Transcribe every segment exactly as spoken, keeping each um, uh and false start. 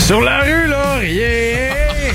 Sur la rue Laurier.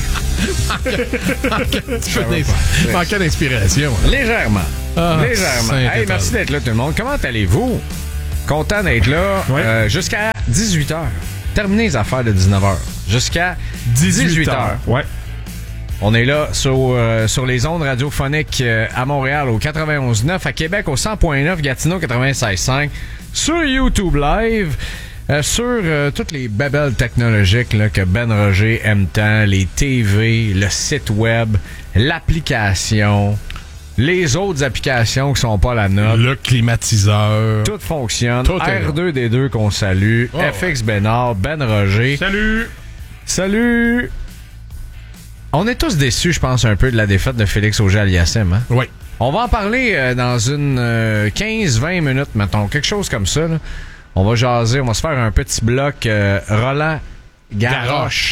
Manquait d'inspiration. Légèrement. Ah, Légèrement. Hey, merci d'être là, tout le monde. Comment allez-vous? Content d'être là ouais. euh, jusqu'à dix-huit heures. Terminez les affaires de dix-neuf heures. Jusqu'à dix-huit heures. Ouais. On est là sur, euh, sur les ondes radiophoniques euh, à Montréal au quatre-vingt-onze neuf, à Québec au cent point neuf, Gatineau quatre-vingt-seize cinq, sur YouTube Live, euh, sur euh, toutes les babelles technologiques là, que Ben Roger aime tant, les T V, le site web, l'application, les autres applications qui sont pas la nôtre. Le climatiseur. Tout fonctionne. Tout R deux D deux qu'on salue. Oh, F X Bénard, Ben Roger. Salut! Salut! On est tous déçus, je pense, un peu de la défaite de Félix Auger-Aliassime. Hein? Oui. On va en parler euh, dans une euh, quinze vingt minutes, mettons. Quelque chose comme ça. Là. On va jaser, on va se faire un petit bloc euh, Roland Garrosh.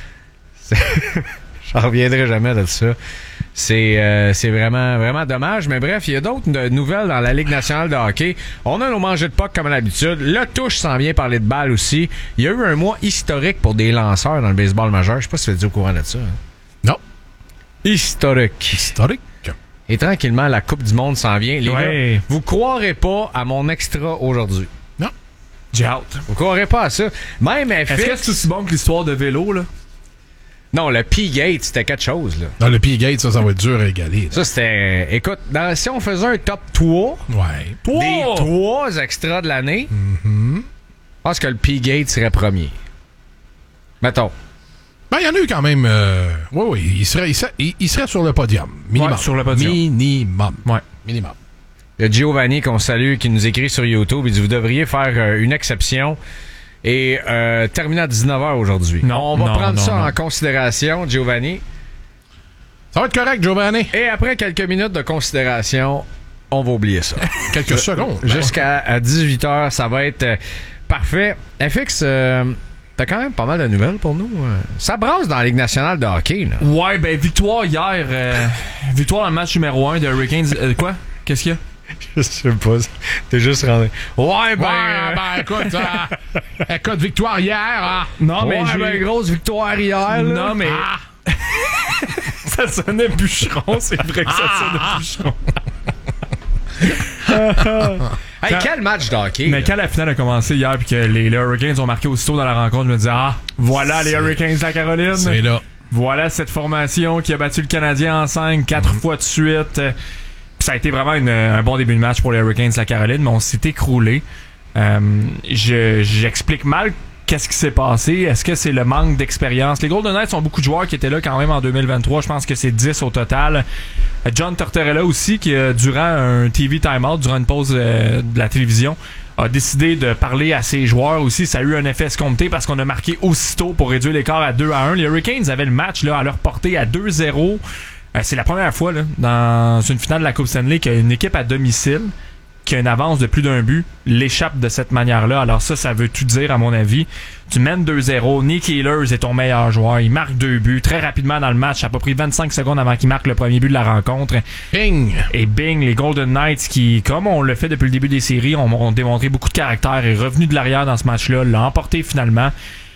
J'en reviendrai jamais de ça. C'est euh, c'est vraiment vraiment dommage. Mais bref, il y a d'autres de nouvelles dans la Ligue nationale de hockey. On a nos mangés de puck comme d'habitude. Le touche s'en vient parler de balle aussi. Il y a eu un mois historique pour des lanceurs dans le baseball majeur. Je sais pas si tu es au courant de ça. Hein? Non. Historique. Historique. Et tranquillement, la Coupe du Monde s'en vient. Les ouais. gars, vous croirez pas à mon extra aujourd'hui. Non. J'ai hâte. Vous croirez pas à ça. Même F X... Est-ce que c'est aussi bon que l'histoire de vélo, là? Non, le P-Gate, c'était quelque chose, là. Dans le P-Gate, ça, ça va être dur à égaler. Là. Ça, c'était... Écoute, dans... si on faisait un top trois... Ouais. Des trois extras de l'année, mm-hmm. je pense que le P-Gate serait premier. Mettons. Ben, il y en a eu quand même... Euh... Oui, oui, il serait, il, serait, il, il serait sur le podium. Minimum. Ouais, sur le podium. Minimum. Ouais. Minimum. Il y a Giovanni qu'on salue, qui nous écrit sur YouTube. Il dit, vous devriez faire euh, une exception et euh, terminer à dix-neuf heures aujourd'hui. Non, On va non, prendre non, ça non. en considération, Giovanni. Ça va être correct, Giovanni. Et après quelques minutes de considération, on va oublier ça. Quelques secondes. Jusqu'à dix-huit heures, ça va être euh, parfait. F X, euh, t'as quand même pas mal de nouvelles pour nous. Euh. Ça brasse dans la Ligue nationale de hockey. Là. Ouais, ben victoire hier. Euh, victoire dans le match numéro un de Hurricanes. Euh, quoi? Qu'est-ce qu'il y a? Je sais pas. T'es juste rendu. Ouais, ben... Ouais, euh... ben écoute, euh, écoute, victoire hier. Hein? Non, mais ouais, j'ai... ben grosse victoire hier. Là. Non, mais... Ah. ça sonnait bûcheron. C'est vrai que ça Ah. sonnait bûcheron. Hey, quand... quel match de hockey. Mais là. quand la finale a commencé hier puis que les, les Hurricanes ont marqué aussitôt dans la rencontre, je me disais, ah, voilà les Hurricanes de la Caroline. C'est là. Voilà cette formation qui a battu le Canadien en cinq, quatre mm-hmm. fois de suite. Puis ça a été vraiment une, un bon début de match pour les Hurricanes de la Caroline, mais on s'est écroulé. Euh, je, j'explique mal qu'est-ce qui s'est passé. Est-ce que c'est le manque d'expérience? Les Golden Knights ont beaucoup de joueurs qui étaient là quand même en deux mille vingt-trois. Je pense que c'est dix au total. John Tortorella aussi, qui durant un T V timeout, durant une pause euh, de la télévision, a décidé de parler à ses joueurs aussi. Ça a eu un effet escompté parce qu'on a marqué aussitôt pour réduire l'écart à deux à un. Les Hurricanes avaient le match là, à leur portée à deux zéro. Euh, c'est la première fois là, dans une finale de la Coupe Stanley qu'une équipe à domicile qui a une avance de plus d'un but l'échappe de cette manière-là. Alors ça, ça veut tout dire à mon avis. Tu mènes deux zéro. Nick Ehlers est ton meilleur joueur. Il marque deux buts très rapidement dans le match. Ça a pas pris vingt-cinq secondes avant qu'il marque le premier but de la rencontre. Bing! Et bing, les Golden Knights qui, comme on le fait depuis le début des séries, ont, ont démontré beaucoup de caractère et revenu de l'arrière dans ce match-là. L'ont emporté finalement.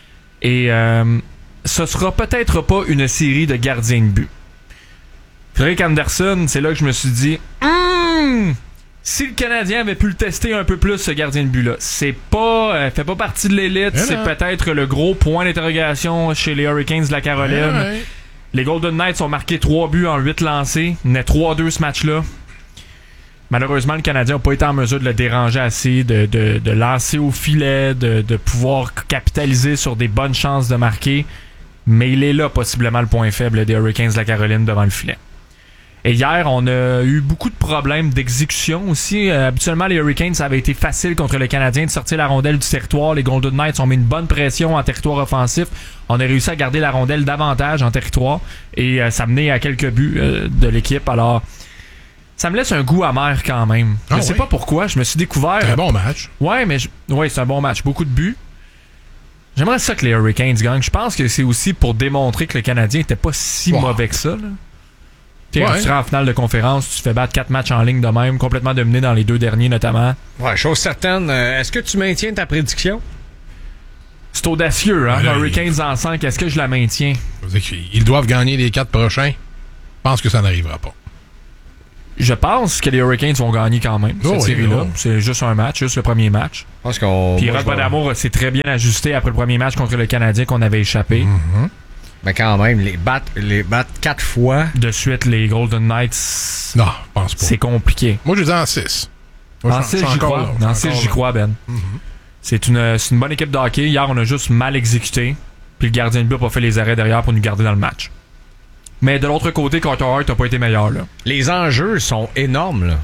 Et euh, ce sera peut-être pas une série de gardiens de but. Frédéric Anderson, c'est là que je me suis dit... Hum! Si le Canadien avait pu le tester un peu plus, ce gardien de but-là, c'est pas, euh, fait pas partie de l'élite, yeah, c'est non. peut-être le gros point d'interrogation chez les Hurricanes de la Caroline. Yeah, ouais. Les Golden Knights ont marqué trois buts en huit lancés, il y en a trois deux ce match-là. Malheureusement, le Canadien n'a pas été en mesure de le déranger assez, de, de, de lancer au filet, de, de pouvoir capitaliser sur des bonnes chances de marquer. Mais il est là, possiblement, le point faible des Hurricanes de la Caroline devant le filet. Et hier, on a eu beaucoup de problèmes d'exécution aussi. Euh, habituellement, les Hurricanes, ça avait été facile contre le Canadien de sortir la rondelle du territoire. Les Golden Knights ont mis une bonne pression en territoire offensif. On a réussi à garder la rondelle davantage en territoire et euh, ça menait à quelques buts euh, de l'équipe. Alors, ça me laisse un goût amer quand même. Je ah, sais oui? pas pourquoi. Je me suis découvert... C'est un bon match. Ouais, mais je... ouais, c'est un bon match. Beaucoup de buts. J'aimerais ça que les Hurricanes gagnent. Je pense que c'est aussi pour démontrer que le Canadien était pas si wow. mauvais que ça, là. T'sais, quand ouais. tu seras en finale de conférence, tu te fais battre quatre matchs en ligne de même, complètement dominé dans les deux derniers notamment. Ouais, chose certaine. Euh, est-ce que tu maintiens ta prédiction? C'est audacieux, hein? Ben là, Hurricanes il... en cinq, est-ce que je la maintiens? Ils doivent gagner les quatre prochains. Je pense que ça n'arrivera pas. Je pense que les Hurricanes vont gagner quand même, oh cette oui, série-là. Oh. C'est juste un match, juste le premier match. Je pense qu'on. Puis Rock Badamour s'est très bien ajusté après le premier match contre le Canadien qu'on avait échappé. Mm-hmm. Mais quand même, les battre les battre quatre fois. De suite, les Golden Knights. Non, je pense pas. C'est compliqué. Moi, je dis en six. Moi, En six, j'y crois. En six, j'y crois, Ben. Mm-hmm. C'est une, c'est une bonne équipe de hockey. Hier, on a juste mal exécuté. Puis le gardien de but n'a pas fait les arrêts derrière pour nous garder dans le match. Mais de l'autre côté, Carter Hart n'a pas été meilleur, là. Les enjeux sont énormes, là.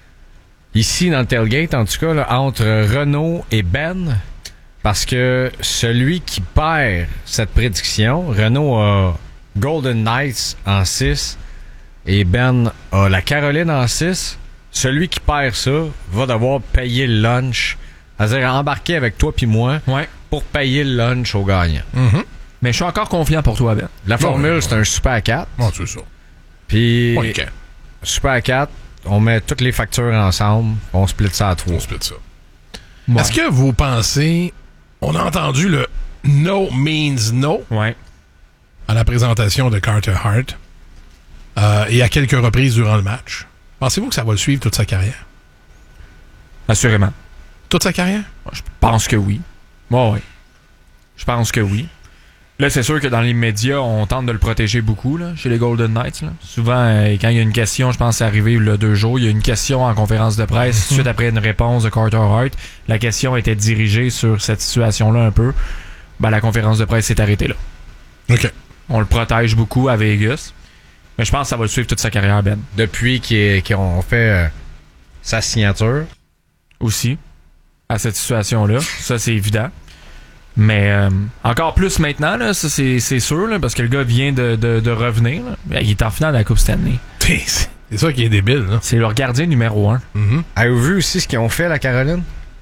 Ici, dans le tailgate, en tout cas, là, entre Renaud et Ben, parce que celui qui perd cette prédiction, Renaud a Golden Knights en six et Ben a la Caroline en six. Celui qui perd ça va devoir payer le lunch, c'est-à-dire embarquer avec toi puis moi Ouais. pour payer le lunch au gagnant. Mm-hmm. Mais je suis encore confiant pour toi, Ben. La formule, ouais, c'est ouais. un super à quatre. Bon, c'est ça. Puis, Pas le camp. super à quatre, on met toutes les factures ensemble, on split ça à trois. On split ça. Ouais. Est-ce que vous pensez... On a entendu le « no means no » Ouais. à la présentation de Carter Hart euh, et à quelques reprises durant le match. Pensez-vous que ça va le suivre toute sa carrière? Assurément. Toute sa carrière? Je pense que oui. Ouais, ouais. Je pense que oui. Là, c'est sûr que dans les médias, on tente de le protéger beaucoup, là, chez les Golden Knights. Là. Souvent, euh, quand il y a une question, je pense que c'est arrivé il y a deux jours, il y a une question en conférence de presse, suite après une réponse de Carter Hart. La question était dirigée sur cette situation-là un peu. Ben, la conférence de presse s'est arrêtée là. OK. On le protège beaucoup à Vegas. Mais je pense que ça va le suivre toute sa carrière, Ben. Depuis qu'ils qu'ils ont fait euh, sa signature. Aussi, à cette situation-là. Ça, c'est évident. Mais euh, encore plus maintenant, là, ça c'est, c'est sûr, là, parce que le gars vient de, de, de revenir. Là. Il est en finale de la Coupe Stanley. C'est ça qui est débile, là. C'est leur gardien numéro un. Mm-hmm. Avez-vous vu aussi ce qu'ils ont fait, la Caroline?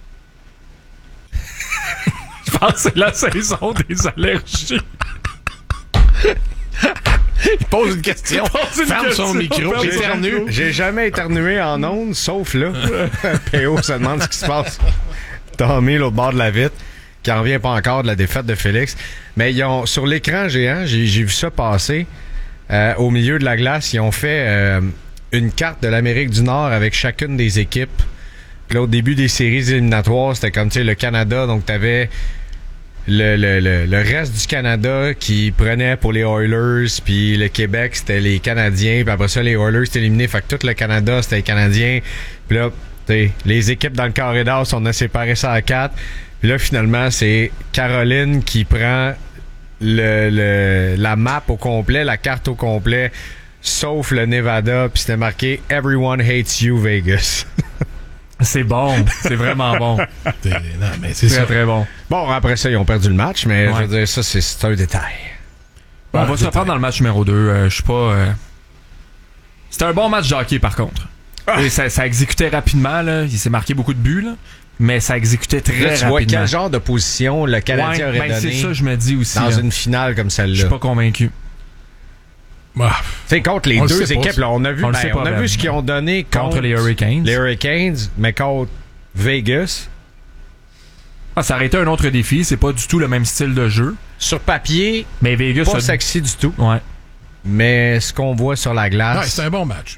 Je pense que c'est la saison des allergies. Il pose une question. pose une Ferme question. son micro. Ferme son Éternue. micro. J'ai jamais éternué en ondes, sauf là. P O se demande ce qui se passe. Tommy, l'autre bord de la vitre, qui en revient pas encore de la défaite de Félix. Mais ils ont, sur l'écran géant, j'ai, j'ai vu ça passer, euh, au milieu de la glace, ils ont fait euh, une carte de l'Amérique du Nord avec chacune des équipes. Puis là, au début des séries éliminatoires, c'était comme, tu sais, le Canada, donc t'avais le, le, le, le reste du Canada qui prenait pour les Oilers, puis le Québec, c'était les Canadiens, puis après ça, les Oilers, c'était éliminé. Fait que tout le Canada, c'était les Canadiens. Puis là, t'sais, les équipes dans le corridor, on a séparé ça à quatre. Puis là, finalement, c'est Caroline qui prend le, le, la map au complet, la carte au complet, sauf le Nevada, puis c'était marqué « Everyone hates you, Vegas ». C'est bon. C'est vraiment bon. C'est- Non, mais c'est Très, ça. très bon. Bon, après ça, ils ont perdu le match, mais Ouais. je veux dire, ça, c'est, c'est un détail. On Ouais, va se détail. reprendre dans le match numéro deux. Euh, je suis pas... Euh... C'était un bon match de hockey, par contre. Ah. Et ça, ça exécutait rapidement. Là. Il s'est marqué beaucoup de buts, là. Mais ça exécutait très Là, tu vois rapidement. quel genre de position le Canadien Ouais, aurait ben, donné c'est ça, je me dis aussi. dans là. une finale comme Je suis celle-là. pas convaincu. Ah, Tu sais, contre les On le deux sait pas, équipes, ça. là, on a vu, On le ben, sait on pas, a Ben. vu ce qu'ils ont donné contre, Contre les Hurricanes. les Hurricanes, mais contre Vegas. Ah, ça aurait été un autre défi. C'est pas du tout le même style de jeu. Sur papier, Mais Vegas... pas a- sexy du tout, Ouais. mais ce qu'on voit sur la ouais, glace, c'est un bon match.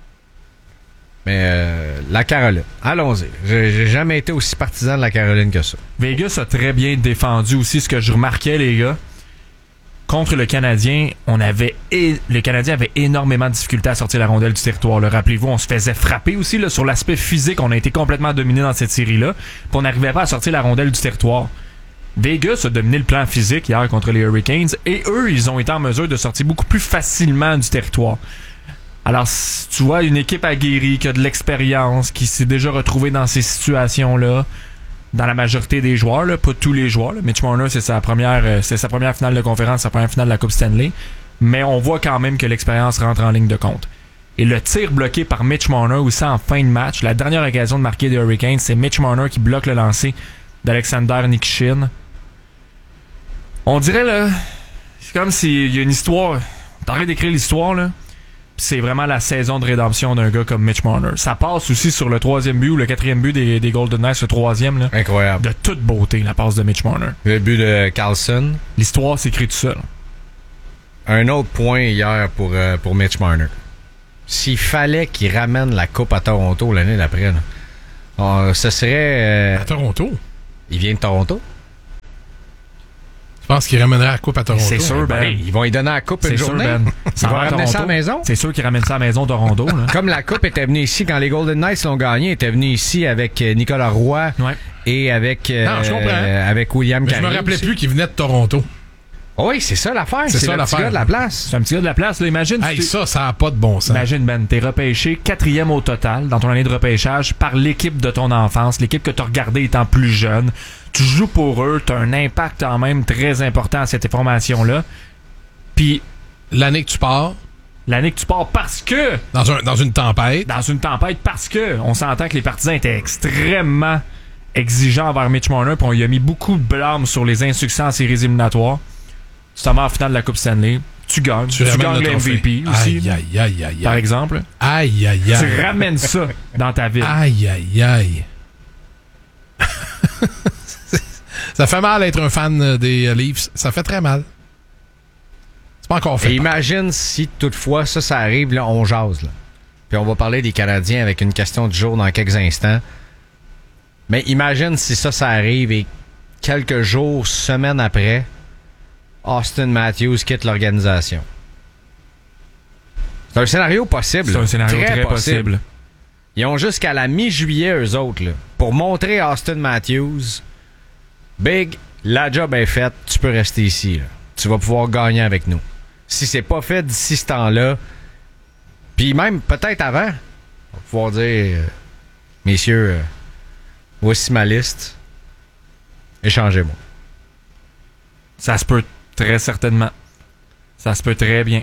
mais euh, la Caroline. Allons-y. J'ai, j'ai jamais été aussi partisan de la Caroline que ça. Vegas a très bien défendu aussi. Ce que je remarquais, les gars, contre le Canadien, on avait é- le Canadien avait énormément de difficultés à sortir la rondelle du territoire. Là. Rappelez-vous, on se faisait frapper aussi là, sur l'aspect physique. On a été complètement dominé dans cette série-là. Puis on n'arrivait pas à sortir la rondelle du territoire. Vegas a dominé le plan physique hier contre les Hurricanes et eux, ils ont été en mesure de sortir beaucoup plus facilement du territoire. Alors, si tu vois une équipe aguerrie qui a de l'expérience, qui s'est déjà retrouvée dans ces situations-là, dans la majorité des joueurs, là, pas tous les joueurs. Là. Mitch Marner, c'est sa première, euh, c'est sa première finale de conférence, sa première finale de la Coupe Stanley. Mais on voit quand même que l'expérience rentre en ligne de compte. Et le tir bloqué par Mitch Marner aussi en fin de match, la dernière occasion de marquer des Hurricanes, c'est Mitch Marner qui bloque le lancer d'Alexander Nikishin. On dirait, là, c'est comme s'il y a une histoire. T'arrêtes d'écrire l'histoire, là. c'est vraiment la saison de rédemption d'un gars comme Mitch Marner. Ça passe aussi sur le troisième but ou le quatrième but des, des Golden Knights, le troisième. Là, incroyable. de toute beauté, la passe de Mitch Marner. Le but de Carlson. L'histoire s'écrit tout seul. Un autre point hier pour, euh, pour Mitch Marner. S'il fallait qu'il ramène la coupe à Toronto l'année d'après, là, oh, ce serait... Euh, à Toronto? Il vient de Toronto? Je pense qu'il ramènerait la coupe à Toronto. C'est sûr, Ben. Ben, ils vont lui donner la coupe une C'est sûr, journée. Ben. Ils vont ramener ça à la maison. C'est sûr qu'il ramène ça à la maison Toronto. Là. Comme la coupe était venue ici, quand les Golden Knights l'ont gagné, était venue ici avec Nicolas Roy Ouais. et avec, euh, Non, je comprends. euh, avec William Mais je Carrier me rappelais aussi. plus qu'il venait de Toronto. Oh oui, c'est ça l'affaire. C'est C'est, ça le petit l'affaire. gars de la place. C'est un petit gars de la place. Là. Imagine, Hey, tu- ça, ça n'a pas de bon sens. Imagine, Ben, t'es repêché quatrième au total dans ton année de repêchage par l'équipe de ton enfance, l'équipe que t'as regardée étant plus jeune. Tu joues pour eux, t'as un impact quand même très important à cette formation-là. Puis L'année que tu pars, l'année que tu pars parce que, dans, un, dans une tempête, dans une tempête, parce que on s'entend que les partisans étaient extrêmement exigeants envers Mitch Marner, puis on lui a mis beaucoup de blâme sur les insuccès en séries éliminatoires. Tu t'en vas en finale de la Coupe Stanley, tu gagnes, tu, tu ramènes gagnes le le M V P trophée. aussi, Aïe, aïe, aïe, aïe, par aïe. exemple. Aïe, aïe, Tu aïe. ramènes ça dans ta ville. Aïe, aïe, aïe. Ça fait mal d'être un fan des Leafs. Ça fait très mal. C'est pas encore fait. Et imagine si toutefois ça, ça arrive, là, on jase. Là. Puis on va parler des Canadiens avec une question du jour dans quelques instants. Mais imagine si ça, ça arrive et quelques jours, semaines après, Austin Matthews quitte l'organisation. C'est un scénario possible. C'est un scénario très, très, possible. possible. Ils ont jusqu'à la mi-juillet, eux autres, là, pour montrer à Austin Matthews, Big, la job est faite, tu peux rester ici. Là. Tu vas pouvoir gagner avec nous. Si c'est pas fait d'ici ce temps-là, puis même peut-être avant, on va pouvoir dire, euh, messieurs, euh, voici ma liste, échangez-moi. Ça se peut très certainement. Ça se peut très bien.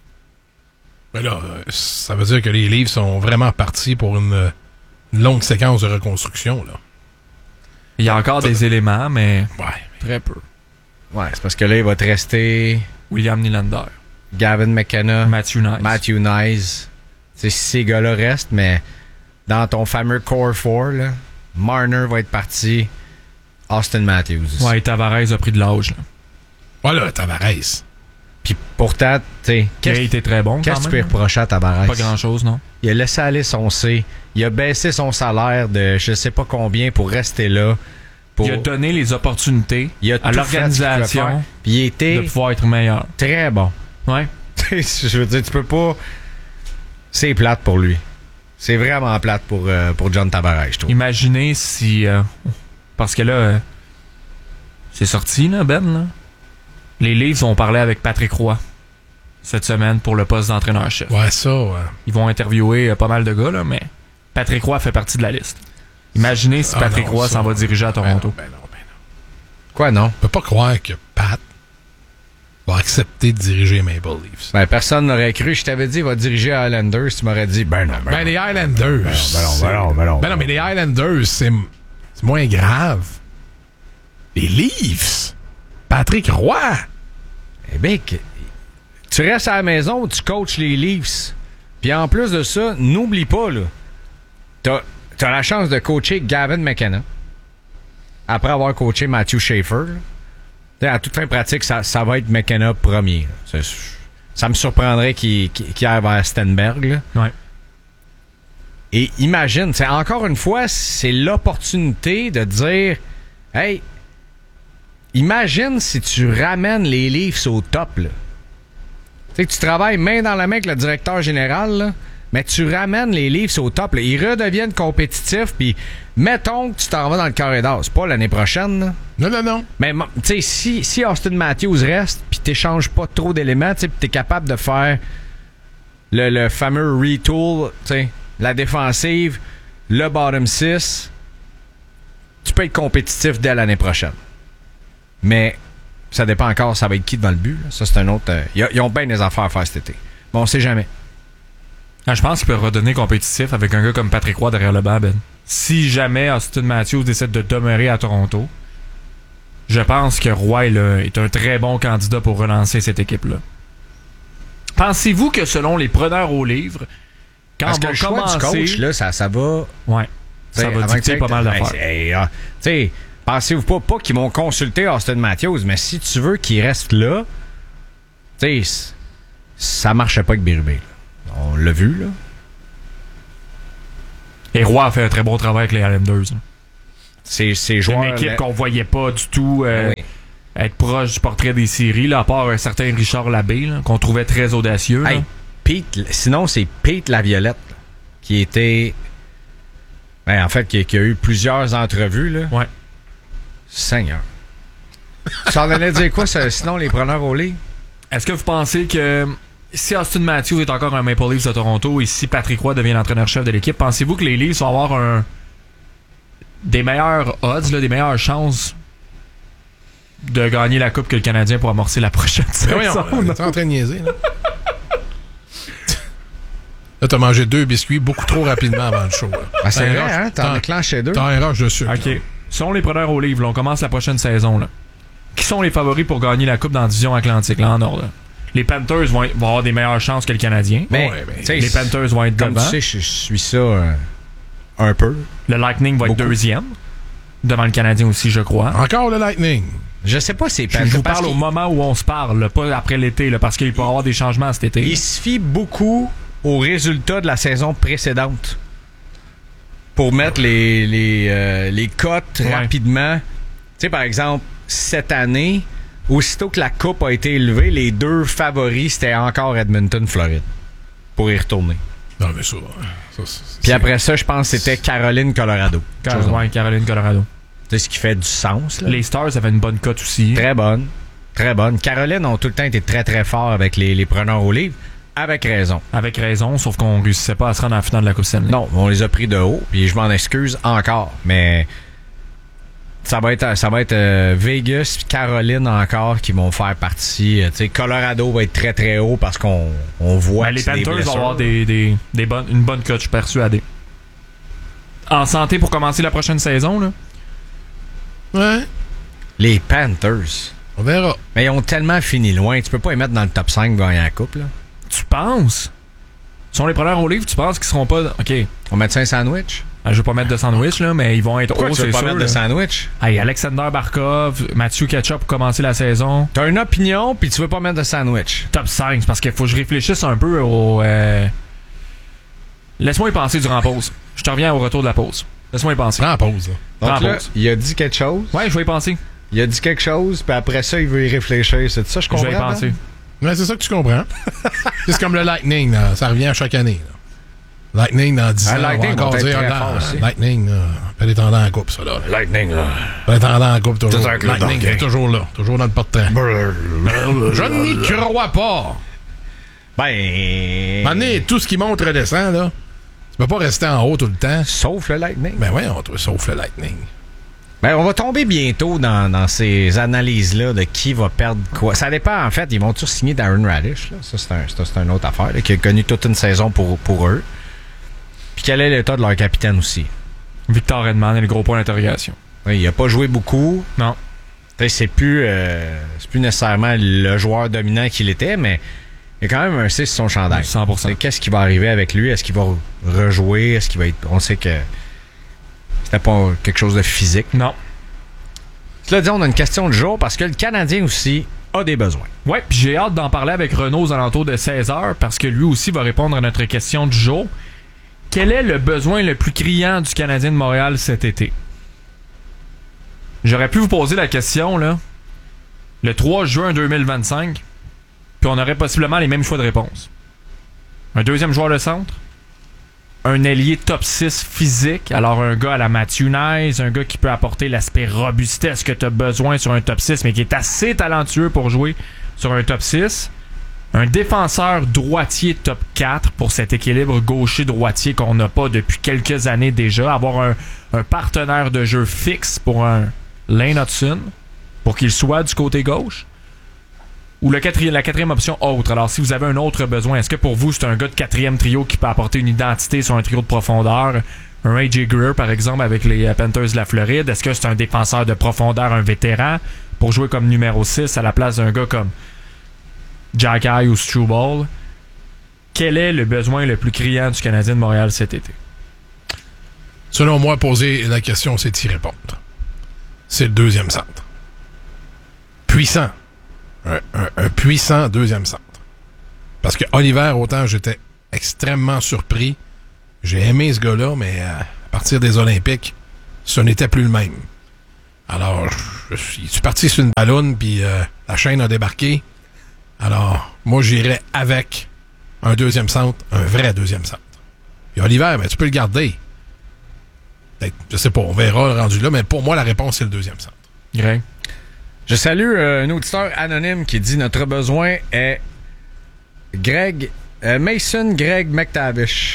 Mais là, euh, ça veut dire que les Leafs sont vraiment partis pour une, une longue séquence de reconstruction, là. Il y a encore des éléments, mais Ouais. très peu. Ouais, c'est parce que là, il va te rester William Nylander, Gavin McKenna, Matthew Nice. Matthew Nyes. Tu sais, si ces gars-là restent, mais dans ton fameux Core quatre, là, Marner va être parti, Austin Matthews. Ouais, Tavares a pris de l'âge. là. Voilà, Tavares. Puis pourtant, tu sais, Qui a qu'est-ce été très bon qu'est-ce que quand tu peux même. reprocher à Tavares? Pas grand-chose, non? Il a laissé aller son C. Il a baissé son salaire de je sais pas combien pour rester là. Pour... Il a donné les opportunités Il a à tout fait ce qu'il pouvait l'organisation faire. Puis il était de pouvoir être meilleur. très bon. Ouais. Je veux dire, tu peux pas... C'est plate pour lui. C'est vraiment plate pour, euh, pour John Tavares, je trouve. Imaginez si... euh, parce que là, euh, c'est sorti, là, Ben, là. Les Leafs vont parler avec Patrick Roy cette semaine pour le poste d'entraîneur-chef. Ouais, ça, ouais. Ils vont interviewer euh, pas mal de gars, là, mais Patrick Roy fait partie de la liste. Imaginez si Ah Patrick non, Roy ça, s'en va diriger à Ben Toronto. non, ben non, ben non. Quoi, non? On peut pas croire que Pat va accepter de diriger Maple Leafs. Ben, personne n'aurait cru. Je t'avais dit, il va diriger Islanders. Tu m'aurais dit, ben non, ben, Ben, non. les Highlanders. Ben non, ben non, ben non. Ben non, mais les Highlanders, c'est c'est moins grave. Les Leafs. Patrick Roy. Eh bien, que- tu restes à la maison, tu coaches les Leafs. Puis en plus de ça, n'oublie pas, là, t'as, t'as la chance de coacher Gavin McKenna après avoir coaché Matthew Schaefer. là. T'sais, à toute fin pratique, ça, ça va être McKenna premier. là. Ça, ça me surprendrait qu'il, qu'il, qu'il aille vers Stenberg. là. Ouais. Et imagine, c'est encore une fois, c'est l'opportunité de dire, hey, imagine si tu ramènes les Leafs au top, là. Tu sais que tu travailles main dans la main avec le directeur général, là, mais tu ramènes les Leafs au top, là. Ils redeviennent compétitifs, puis mettons que tu t'en vas dans le carré d'or. C'est pas l'année prochaine, là. Non, non, non. Mais tu sais, si, si Austin Matthews reste, puis t'échanges pas trop d'éléments, tu sais, puis t'es capable de faire le, le fameux retool, tu sais, la défensive, le bottom six, tu peux être compétitif dès l'année prochaine. Mais ça dépend encore, ça va être qui devant le but. Là. Ça, c'est un autre... euh, y a- ils ont bien des affaires à faire cet été. Mais on sait jamais. Ah, je pense qu'il peut redonner compétitif avec un gars comme Patrick Roy derrière le banc, Ben. Si jamais Austin Matthews décide de demeurer à Toronto, je pense que Roy là, est un très bon candidat pour relancer cette équipe-là. Pensez-vous que selon les preneurs au livre, quand Parce on que va le choix commencer... du coach, là, ça, ça va... Ouais, ça T'sais, va avant dicter que pas tu- mal Hey, d'affaires. hey, ah, t'sais, pensez-vous pas, pas qu'ils m'ont consulté Austin Matthews, mais si tu veux qu'il reste là, t'sais, c- ça marchait pas avec Berube. On l'a vu, là. Et Roy a fait un très bon travail avec les Islanders. C'est, c'est C'est joueurs... une équipe là- qu'on voyait pas du tout euh, Oui. être proche du portrait des séries, là, à part un certain Richard Labbé, là, qu'on trouvait très audacieux. là. Hey, Pete, sinon, c'est Pete Laviolette, là, qui était... Ben, en fait, qui, qui a eu plusieurs entrevues, là. Ouais. Seigneur. Ça en allait dire quoi, ça, sinon, les preneurs au lit? Est-ce que vous pensez que si Austin Matthews est encore un Maple Leafs de Toronto et si Patrick Roy devient l'entraîneur-chef de l'équipe, pensez-vous que les Leafs vont avoir un des meilleurs odds, là, des meilleures chances de gagner la Coupe que le Canadien pour amorcer la prochaine Mais saison? voyons, t'es en train de niaiser, là? Là, t'as mangé deux biscuits beaucoup trop rapidement avant le show. Là. Ben, c'est T'as un vrai, rush- hein? T'en t'as- as clenché deux. T'as un rush de sucre. OK. Sont les preneurs au livre, là, on commence la prochaine saison. Là. Qui sont les favoris pour gagner la Coupe dans la division Atlantique, là, en ordre? Là? Les Panthers vont, vont avoir des meilleures chances que le Canadien. Mais, Ouais, ben, tu sais, Les Panthers vont être comme devant. tu sais, je, je suis ça euh, un peu. Le Lightning va être Beaucoup. deuxième. Devant le Canadien aussi, je crois. Encore le Lightning. Je sais pas si c'est Je, je vous parle au moment où on se parle, là, pas après l'été, là, parce qu'il peut y avoir des changements cet été. Il se fie beaucoup aux résultats de la saison précédente pour mettre les, les, euh, les cotes Ouais. rapidement. Tu sais, par exemple, cette année, aussitôt que la coupe a été élevée, les deux favoris, c'était encore Edmonton, Floride, pour y retourner. Non, mais ça... ça c'est- Puis après ça, je pense que c'était Caroline, Colorado. Car- Chose ouais, Caroline, Colorado. C'est ce qui fait du sens. Là. Les Stars avaient une bonne cote aussi. Très bonne. Très bonne. Caroline ont tout le temps été très, très forts avec les, les preneurs au livre. Avec raison. Avec raison, sauf qu'on réussissait pas à se rendre à la finale de la Coupe Stanley. Non, on les a pris de haut, puis je m'en excuse encore, mais ça va être ça va être euh, Vegas, Caroline encore qui vont faire partie. Euh, tu sais, Colorado va être très très haut parce qu'on on voit Ben, que les c'est des Panthers vont blessures. avoir des, des, des bonnes, une bonne cote, je suis persuadé. En santé pour commencer la prochaine saison, là. Ouais, Les Panthers. on verra. Mais ils ont tellement fini loin, tu peux pas les mettre dans le top cinq gagner la coupe là. Tu penses? Ils sont les preneurs au livre, tu penses qu'ils seront pas... OK. On met ça un sandwich. Ah, je vais pas mettre de sandwich, là, mais ils vont être Pourquoi hauts, tu veux c'est pas sûr. mettre de là. sandwich? Hey, Alexander Barkov, Mathieu Ketchup pour commencer la saison. T'as une opinion, puis tu veux pas mettre de sandwich. Top cinq, c'est parce qu'il faut que je réfléchisse un peu au... euh, Laisse-moi y penser durant la pause. Je te reviens au retour de la pause. Laisse-moi y penser. Prends la pause, là. Donc Prends là, pause. il a dit quelque chose. Ouais, je vais y penser. Il a dit quelque chose, puis après ça, il veut y réfléchir. C'est ça, je Je comprends. vais y Ben? penser. Ouais, c'est ça que tu comprends. C'est comme le Lightning, là. Ça revient à chaque année. Là. Lightning dans dix Ah, ans, Lightning on va encore vont être dire très ah, forts aussi. Lightning, là, prétendant en coupe, ça, là. Lightning, là. Prétendant en coupe, toujours. Tout un club Lightning d'hockey. est toujours là, toujours dans le portrait. Je n'y crois pas. Ben. Maintenant, tout ce qui monte redescend, là. Tu peux pas rester en haut tout le temps. Sauf le Lightning. Ben voyons, toi, sauf le Lightning. Ben, on va tomber bientôt dans, dans ces analyses-là de qui va perdre quoi. Ça dépend, en fait. Ils vont tous signer Darren Radish. Là. Ça, c'est, un, ça, c'est une autre affaire. Là, qui a connu toute une saison pour, pour eux. Puis quel est l'état de leur capitaine aussi? Victor Edman est le gros point d'interrogation. Oui, il a pas joué beaucoup. Non. Tu sais, C'est plus, euh, c'est plus nécessairement le joueur dominant qu'il était, mais il y a quand même un six sur son chandail. cent pour cent. C'est qu'est-ce qui va arriver avec lui? Est-ce qu'il va rejouer? Est-ce qu'il va être... On sait que c'était pas quelque chose de physique. Non. Cela dit, on a une question de jour parce que le Canadien aussi a des besoins. Ouais, puis j'ai hâte d'en parler avec Renaud aux alentours de seize heures parce que lui aussi va répondre à notre question du jour. Quel est le besoin le plus criant du Canadien de Montréal cet été? J'aurais pu vous poser la question, là, le trois juin deux mille vingt-cinq, puis on aurait possiblement les mêmes choix de réponse. Un deuxième joueur de centre, un ailier top six physique, alors un gars à la Matthew Nice, un gars qui peut apporter l'aspect robustesse que tu as besoin sur un top six, mais qui est assez talentueux pour jouer sur un top six. Un défenseur droitier top quatre pour cet équilibre gaucher-droitier qu'on n'a pas depuis quelques années déjà. Avoir un, un partenaire de jeu fixe pour un Lane Hudson, pour qu'il soit du côté gauche. Ou le quatrième, la quatrième option autre. Alors, si vous avez un autre besoin, est-ce que pour vous, c'est un gars de quatrième trio qui peut apporter une identité sur un trio de profondeur? Un A J Greer, par exemple, avec les Panthers de la Floride. Est-ce que c'est un défenseur de profondeur, un vétéran, pour jouer comme numéro six à la place d'un gars comme Jack Eye ou Struble? quel est le besoin le plus criant du Canadien de Montréal cet été? Selon moi, poser la question, c'est y répondre. C'est le deuxième centre. Puissant. Un, un, un puissant deuxième centre. Parce que Oliver, autant j'étais extrêmement surpris. J'ai aimé ce gars-là, mais à partir des Olympiques, ce n'était plus le même. Alors, je, je suis parti sur une balloune, puis euh, la chaîne a débarqué. Alors, moi, j'irais avec un deuxième centre, un vrai deuxième centre. Puis Oliver, ben, tu peux le garder. Peut-être, je sais pas, on verra le rendu là, mais pour moi, la réponse, c'est le deuxième centre. Greg? Je salue euh, un auditeur anonyme qui dit « Notre besoin est Greg euh, Mason Greg McTavish. »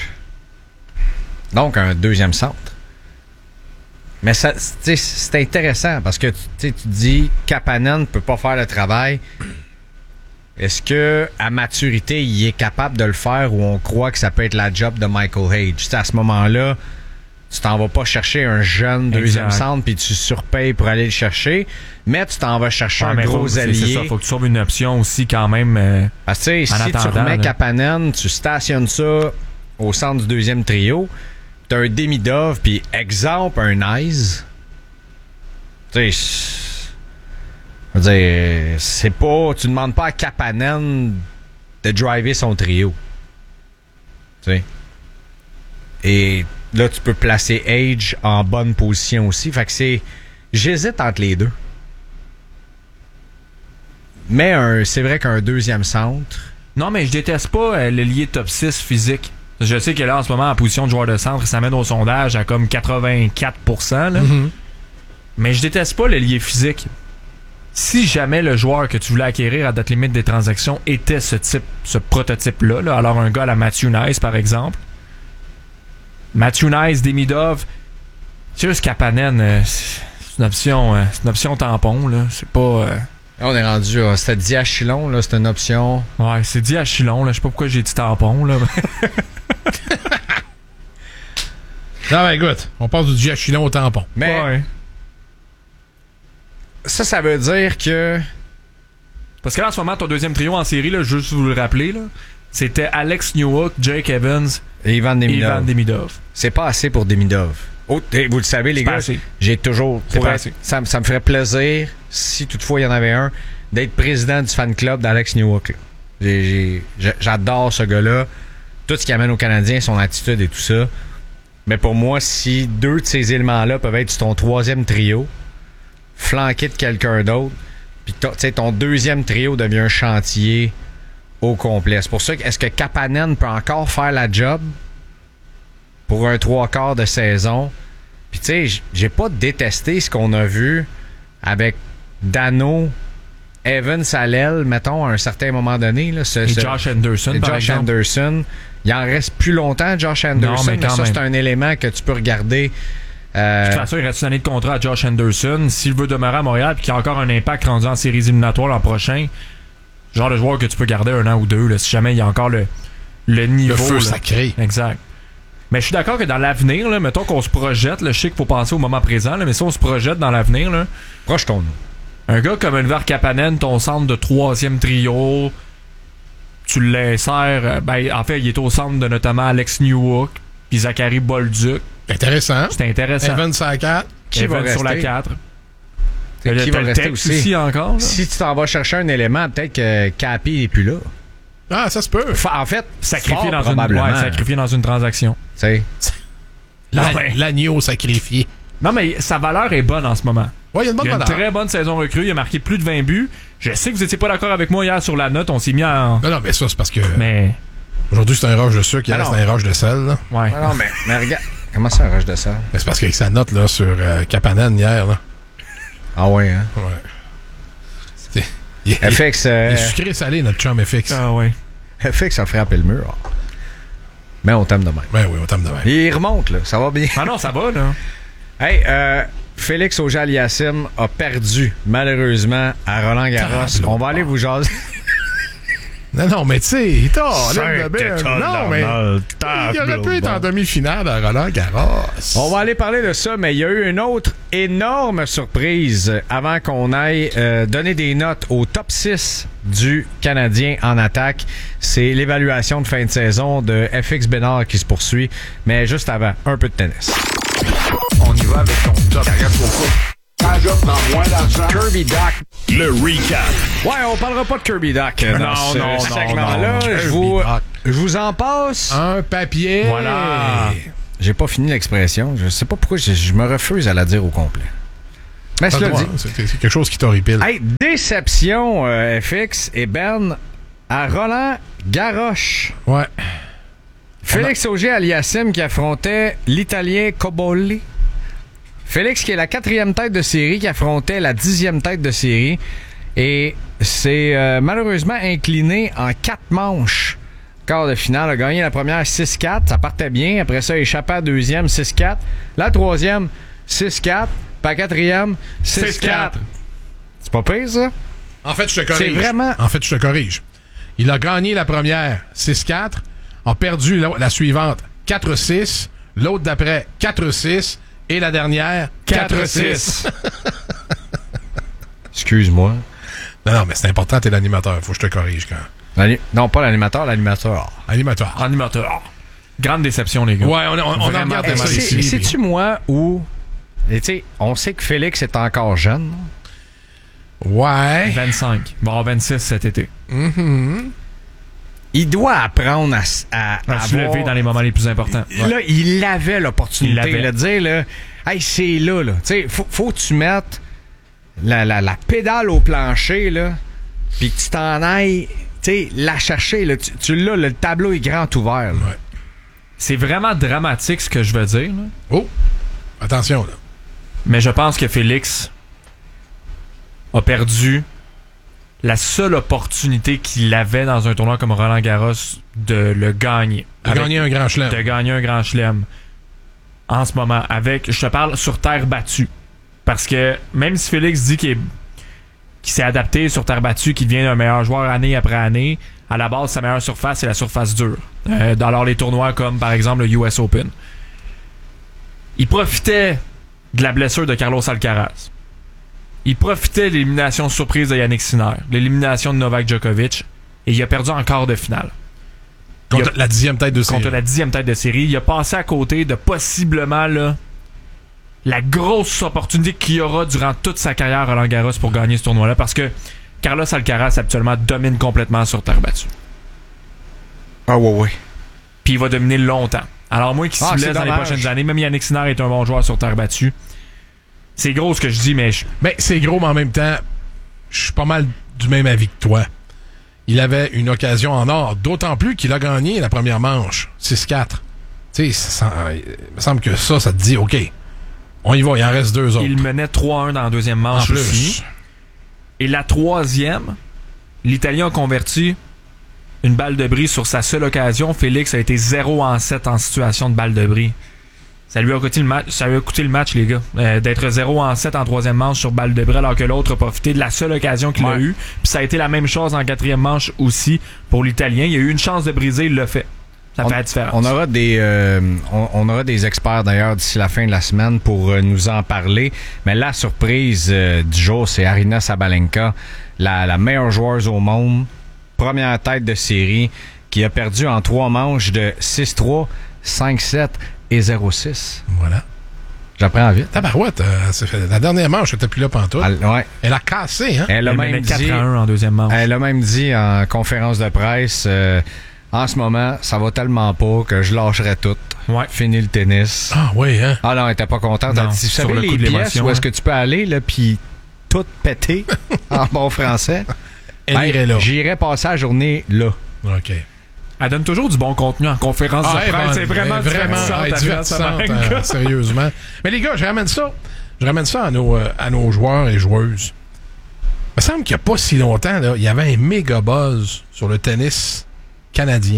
Donc, un deuxième centre. Mais ça, c'est intéressant parce que tu dis Kapanen ne peut pas faire le travail. Est-ce que à maturité, il est capable de le faire ou on croit que ça peut être la job de Michael Hage? T'sais, à ce moment-là, tu t'en vas pas chercher un jeune deuxième exact. Centre puis tu surpayes pour aller le chercher, mais tu t'en vas chercher ah, un gros faut, allié. C'est ça, faut que tu trouves une option aussi quand même. Euh, Parce que si tu remets Kapanen, tu stationnes ça au centre du deuxième trio, t'as un Demidov puis exemple un Nice. Tu sais, je veux dire, c'est pas, tu demandes pas à Kapanen de driver son trio. Tu sais. Et là, tu peux placer Age en bonne position aussi. Fait que c'est, j'hésite entre les deux. Mais un, c'est vrai qu'un deuxième centre. Non, mais je déteste pas euh, le lié top six physique. Je sais que là, en ce moment, en position de joueur de centre, ça mène au sondage à comme quatre-vingt-quatre pour cent. Là. Mm-hmm. Mais je déteste pas le lié physique. Si jamais le joueur que tu voulais acquérir à date limite des transactions était ce type, ce prototype-là, là, alors un gars à la Matthew Nice, par exemple. Matthew Nice, Demidov, tu sais, Kapanen, euh, c'est une option, euh, c'est une option tampon, là. C'est pas. Euh... Là, on est rendu, euh, c'était Diachylon, là, c'est une option. Ouais, c'est Diachylon, là. Je sais pas pourquoi j'ai dit tampon, là. Non, ben écoute, on passe du Diachylon au tampon. Mais. Ouais. Ça, ça veut dire que... Parce que là, en ce moment, ton deuxième trio en série, là, juste vous le rappeler, là, c'était Alex Newhook, Jake Evans et Ivan Demidov. Ivan Demidov. C'est pas assez pour Demidov. Oh, vous le savez, les c'est gars, j'ai toujours... Être, ça, ça me ferait plaisir, si toutefois il y en avait un, d'être président du fan club d'Alex Newhook. J'ai, j'ai, j'adore ce gars-là. Tout ce qu'il amène aux Canadiens, son attitude et tout ça. Mais pour moi, si deux de ces éléments-là peuvent être sur ton troisième trio... flanqué de quelqu'un d'autre, puis ton deuxième trio devient un chantier au complet. C'est pour ça que est-ce que Kapanen peut encore faire la job pour un trois quarts de saison? Puis tu sais, j'ai pas détesté ce qu'on a vu avec Dano, Evans à l'aile, mettons, à un certain moment donné. Là, ce, et ce, Josh Anderson, et par Josh exemple. Anderson. Il en reste plus longtemps, Josh Anderson, non, mais, mais ça, même. C'est un élément que tu peux regarder. Euh... De toute façon, il reste une année de contrat à Josh Anderson. S'il veut demeurer à Montréal et qu'il y a encore un impact rendu en séries éliminatoires l'an prochain, genre de joueur que tu peux garder un an ou deux, là, si jamais il y a encore le, le niveau. Le feu là. Sacré. Exact. Mais je suis d'accord que dans l'avenir, là, mettons qu'on se projette, là, je sais qu'il faut penser au moment présent, là, mais si on se projette dans l'avenir, là, projetons-nous. Un gars comme Oliver Kapanen, ton centre de troisième trio, tu l'insères, ben, en fait, il est au centre de notamment Alex Newhook puis Zachary Bolduc. Intéressant. C'est intéressant. Evans sur la quatre. Qui Evans va sur la rester? quatre. Qui le, va rester aussi? aussi encore. Là. Si tu t'en vas chercher un élément, peut-être que Capi n'est plus là. Ah, ça se peut. Enfin, en fait, sacrifié dans, une, ouais, sacrifié dans une transaction. Tu sais. L'agneau sacrifié. Non, mais sa valeur est bonne en ce moment. Ouais, il y a une bonne il y a valeur. une très bonne saison recrue. Il a marqué plus de vingt buts. Je sais que vous étiez pas d'accord avec moi hier sur la note. On s'est mis en... Non, non, mais ça, c'est parce que... Mais... Aujourd'hui, c'est un roche de sucre. Hier, ah c'est un roche de sel. Là. Ouais. Ah non, mais, mais regarde... Comment ça, un roche de sel? Mais c'est parce qu'avec sa note là, sur euh, Kapanen hier, là. Ah ouais, hein? Ouais. C'est... Il, F X... Il, euh... il est sucré salé, notre chum F X. Ah ouais. F X a frappé le mur. Mais on t'aime de même. Ben oui, on t'aime de même. Il remonte, là. Ça va bien. Ah non, ça va, là. Hey, euh... Félix Auger-Aliassime a perdu, malheureusement, à Roland-Garros. On va aller vous jaser. Non, non, mais tu sais, il t'a... Cinq Ben, étoiles non, mais dans le il aurait pu être tableau. en demi-finale à Roland-Garros. On va aller parler de ça, mais il y a eu une autre énorme surprise avant qu'on aille euh, donner des notes au top six du Canadien en attaque. C'est l'évaluation de fin de saison de F X Bénard qui se poursuit. Mais juste avant, un peu de tennis. On y va avec ton top. Quand je prends moins d'argent. Kirby Doc. Le recap. Ouais, on parlera pas de Kirby Doc euh, dans Non, ce non, non, segment-là. non. Je vous, je vous en passe. Un papier. Voilà. J'ai pas fini l'expression. Je sais pas pourquoi je, je me refuse à la dire au complet. Mais Pas cela droit, dit. C'est c'est quelque chose qui t'horripile. Hey, déception euh, F X et Ben à Roland Garros. Ouais. Félix Auger-Aliassime qui affrontait l'Italien Cobolli. Félix qui est la quatrième tête de série qui affrontait la dixième tête de série. Et c'est euh, malheureusement incliné en quatre manches. Quart de finale, a gagné la première six quatre, ça partait bien. Après ça, échappé à la deuxième six quatre. La troisième six quatre. Puis la quatrième six quatre. C'est pas pire, ça? En fait, je te corrige. C'est vraiment- En fait, je te corrige. Il a gagné la première six quatre, a perdu la, la suivante quatre six, l'autre d'après quatre six et la dernière quatre six. Excuse-moi. Non, non, mais c'est important, t'es l'animateur. Faut que je te corrige quand. L'ani- Non, pas l'animateur, l'animateur. Animateur. Animateur. Grande déception, les gars. Ouais, on, on, on en Vraiment regarde ça déçu. ici. C'est- C'est-tu moi ou... Et tu sais, on sait que Félix est encore jeune. Ouais. vingt-cinq. Bon, avoir vingt-six cet été. Mhm. Il doit apprendre à, s- à, À se avoir- lever dans les moments les plus importants. Là, il avait l'opportunité Il l'avait. là, de dire, là, hey, c'est là, là. Tu sais, faut, faut que tu mettes la, la, la pédale au plancher, là, puis que tu t'en ailles, tu sais, la chercher, là. Tu, tu l'as, là, le tableau est grand ouvert, là. Ouais. C'est vraiment dramatique ce que je veux dire, là. Oh. Attention, là. Mais je pense que Félix a perdu la seule opportunité qu'il avait dans un tournoi comme Roland Garros de le gagner. De Avec- gagner un grand chelem. de gagner un grand chelem en ce moment avec, je te parle sur terre battue, parce que même si Félix dit qu'il est- qu'il s'est adapté sur terre battue, qu'il devient un meilleur joueur année après année, à la base sa meilleure surface c'est la surface dure euh, dans alors les tournois comme par exemple le U S Open. Il profitait de la blessure de Carlos Alcaraz, il profitait de l'élimination surprise de Yannick Sinner, l'élimination de Novak Djokovic, et il a perdu en quart de finale Contre il a- la dixième tête de série. contre la dixième tête de série. Il a passé à côté de possiblement là, la grosse opportunité qu'il y aura durant toute sa carrière à Roland Garros pour gagner ce tournoi-là, parce que Carlos Alcaraz habituellement domine complètement sur terre battue. Ah ouais, ouais. Puis il va dominer longtemps. Alors moi qui Ah, se c'est laisse dans les dommage. prochaines années, même Yannick Sinner est un bon joueur sur terre battue. C'est gros ce que je dis, mais je- Ben, c'est gros, mais en même temps, je suis pas mal du même avis que toi. Il avait une occasion en or, d'autant plus qu'il a gagné la première manche, six quatre. Tu sais, ça- il me semble que ça, ça te dit, OK, on y va, il en reste deux autres. il menait trois un dans la deuxième en manche plus. aussi. Et la troisième, l'Italien a converti une balle de bris sur sa seule occasion. Félix a été zéro en sept en situation de balle de bris. Ça lui a coûté le match, ça lui a coûté le match, les gars. Euh, d'être zéro en sept en troisième manche sur balle de bris, alors que l'autre a profité de la seule occasion qu'il a Ouais. eue. Puis ça a été la même chose en quatrième manche aussi pour l'Italien. Il a eu une chance de briser, il l'a fait. Ça On, fait la différence. on aura des euh, on, on aura des experts d'ailleurs d'ici la fin de la semaine pour euh, nous en parler. Mais la surprise euh, du jour, c'est Aryna Sabalenka, la, la meilleure joueuse au monde, première tête de série, qui a perdu en trois manches de six trois, cinq sept et zéro six. Voilà. J'apprends vite. Tabarouette, euh, ça fait- la dernière manche, elle était plus là pantoute. Elle, ouais. Elle a cassé, hein? Elle a Elle même menait quatre dit, à un en deuxième manche. elle a même dit en conférence de presse, euh, en ce moment, ça va tellement pas que je lâcherai tout. Ouais. Fini le tennis. Ah oui, hein? Ah non, elle était pas contente. Non, Elle dit, vous sur savez le les coup de pièces l'émotion, où est-ce hein. que tu peux aller, là, puis tout péter en bon français? Elle Hey, irait là. J'irais passer la journée là. OK. Elle donne toujours du bon contenu en conférence Ah, de elle presse. est C'est bonne. vraiment Elle est vraiment divertissant, elle est Aryna divertissante, Sabalenka. euh, sérieusement. Mais les gars, je ramène ça. Je ramène ça à nos, euh, à nos joueurs et joueuses. Il me semble qu'il n'y a pas si longtemps, là, il y avait un méga buzz sur le tennis canadien.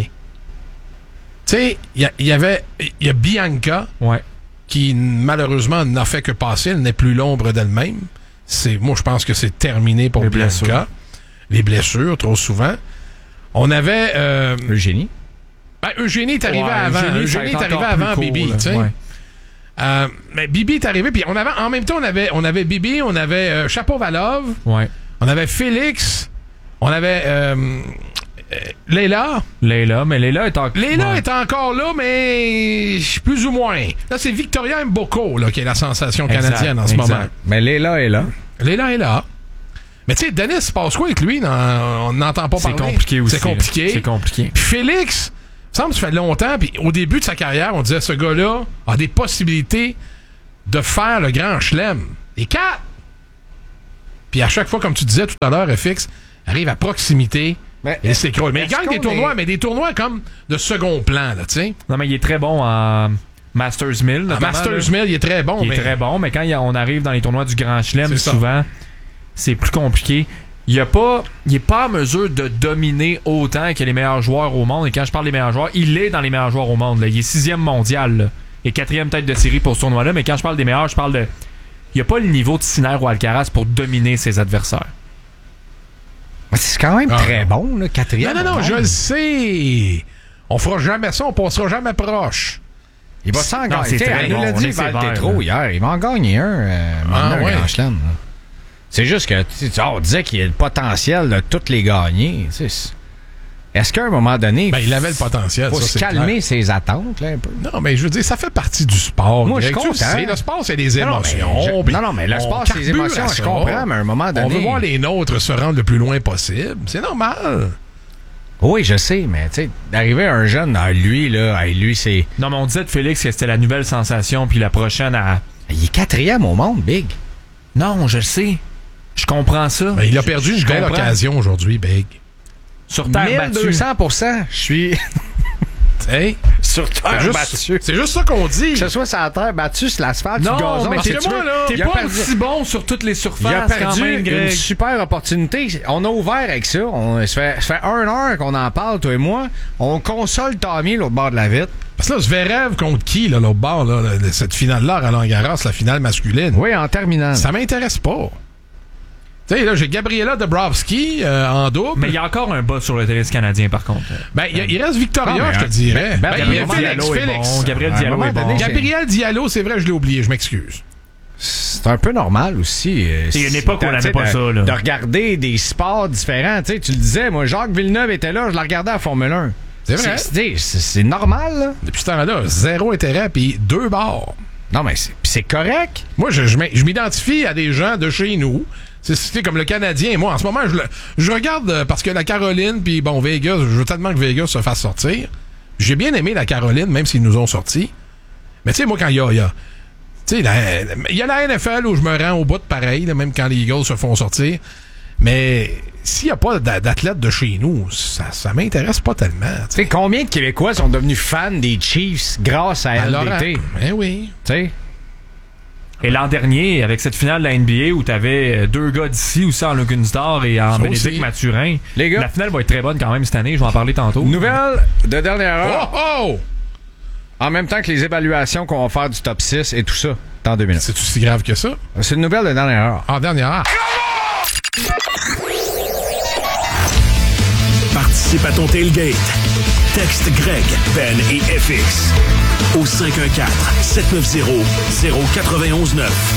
Tu sais, il y, a- il y avait il y a Bianca Ouais. qui malheureusement n'a fait que passer, elle n'est plus l'ombre d'elle-même. C'est, moi, je pense que c'est terminé pour Les Bianca. blessures. Les blessures, trop souvent. On avait... Euh, Eugénie. ben, Eugénie est arrivé Ouais, avant. Eugénie, ça Eugénie va est être arrivé encore avant plus Bibi, court, tu sais. là. Ouais. Euh, mais Bibi est arrivé, puis on avait, en même temps, on avait, on avait Bibi, on avait euh, Chapovalov, Ouais. on avait Félix, on avait euh, euh, Leila. Leila, mais Leila est en... Leila ouais. est encore là, mais plus ou moins. Là, c'est Victoria Mboko là, qui est la sensation Exact, canadienne en ce exact. moment. Mais Léla est là. Leila est là. Mais tu sais, Dennis, se passe quoi avec lui? Non, on n'entend pas C'est parler. compliqué aussi. C'est compliqué. là. C'est compliqué. Puis Félix, il me semble que ça fait longtemps, puis au début de sa carrière, on disait ce gars-là a des possibilités de faire le grand chelem. Les quatre! Puis à chaque fois, comme tu disais tout à l'heure, F X arrive à proximité Mais, et s'écroule. Mais il est-ce gagne des qu'on tournois, est- mais des tournois comme de second plan, là, tu sais. Non, mais il est très bon en Masters mille. À notamment, Masters là. Mill, il est très bon, Il mais... est très bon, mais quand il y a- on arrive dans les tournois du Grand Chelem, C'est ça. souvent, c'est plus compliqué. Il a pas, il est pas en mesure de dominer autant que les meilleurs joueurs au monde. Et quand je parle des meilleurs joueurs, il est dans les meilleurs joueurs au monde. Là. Il est sixième mondial. Là. Il est quatrième tête de série pour ce tournoi-là. Mais quand je parle des meilleurs, je parle de... Il a pas le niveau de Sinner ou Alcaraz pour dominer ses adversaires. Mais c'est quand même Ah, très non. bon, là, quatrième. Non, non, non, au je monde. le sais. On fera jamais ça, on passera jamais proche. Il va s'en Non, gagner. c'est T'sais, très elle nous bon, l'a on dit, est Val sévère, Tétro, là. hier. Il va en gagner un, euh, Ah, maintenant, ouais. un grand chelem, là. C'est juste que, tu sais, on disait qu'il y a le potentiel de toutes les gagner. tu sais. c'est- Est-ce qu'à un moment donné, Ben, il avait le potentiel, faut ça, se c'est calmer clair. ses attentes, là, un peu? Non, mais je veux dire, ça fait partie du sport. Moi, je Greg. suis Tu content. sais, le sport, c'est des Non, non, mais émotions. je- puis non, non, mais le on sport, c'est des carbure émotions, à je ça. comprends, mais à un moment On donné- veut voir les nôtres se rendre le plus loin possible. C'est normal. Oui, je sais, mais tu sais, d'arriver à un jeune, à lui, là, à lui, c'est. Non, mais on disait de Félix que c'était la nouvelle sensation, puis la prochaine à... Il est quatrième au monde, Big. Non, je le sais. Je comprends ça. Ben, il a Je- perdu je une belle comprends. occasion aujourd'hui, Big. Sur terre mille battue. deux cents pour cent. Je suis Hey, sur c'est terre juste, battue. c'est juste ça qu'on dit. Que ce soit sur la terre battue, sur l'asphalte, sur Non, le gazon, mais parce t'es que tu pas, veux, là. T'es il a pas perdu- aussi bon sur toutes les Il a surfaces quand perdu même, une Greg. super opportunité. On a ouvert avec ça. On, ça, fait, ça fait un heure qu'on en parle, toi et moi. On console Tommy l'autre bord de la vitre. Parce que là, Zverev contre qui, là, l'autre bord, là, là, cette finale-là, à Roland-Garros, la finale masculine? Oui, en terminant. Ça m'intéresse pas. Tu sais, là, j'ai Gabriela Dabrowski euh, en double. Mais il y a encore un bas sur le tennis canadien, par contre. Ben, il, y a- il reste Victoria, Ah, mais, je te hein, dirais. ben, Ben, Gabriel il y a Félix, Diallo est Félix. bon. Gabriel À un Diallo moment est bon. donné, Gabriel Diallo, c'est vrai, je l'ai oublié, je m'excuse. C'est un peu normal aussi. euh, Il y a une époque où on tu n'avait sais, pas de- ça, là. De regarder des sports différents. Tu sais, tu le disais, moi, Jacques Villeneuve était là, je le regardais à la Formule un. C'est vrai. C'est, c'est- c'est normal, là. Depuis ce temps-là, zéro intérêt, puis deux barres. Non, mais c'est, puis c'est correct. Moi, je, je m'in- je m'identifie à des gens de chez nous. C'est, c'est comme le Canadien. Moi, en ce moment, je, le- je regarde euh, parce que la Caroline, puis bon, Vegas, je veux tellement que Vegas se fasse sortir. J'ai bien aimé la Caroline, même s'ils nous ont sortis. Mais tu sais, moi, quand il y a... il y a- tu sais, la- il y a la N F L où je me rends au bout de pareil, là, même quand les Eagles se font sortir. Mais s'il n'y a pas d'a- d'athlètes de chez nous, ça, ça m'intéresse pas tellement. tu sais. Tu sais, combien de Québécois sont devenus fans des Chiefs grâce à À Laurent. L D T? Ben oui. Tu sais? Et l'an dernier, avec cette finale de la N B A où t'avais deux gars d'ici, aussi en Lugunsdor et en Ça Bénédicte aussi. Mathurin, Les gars. la finale va être très bonne quand même cette année, je vais en parler tantôt. Nouvelle de dernière heure. Oh, oh! En même temps que les évaluations qu'on va faire du top six et tout ça, dans deux minutes. C'est aussi grave que ça? C'est une nouvelle de dernière heure. En dernière heure. Participe à ton tailgate. Texte Greg, Ben et F X au cinq un quatre, sept neuf zéro, zéro neuf un neuf.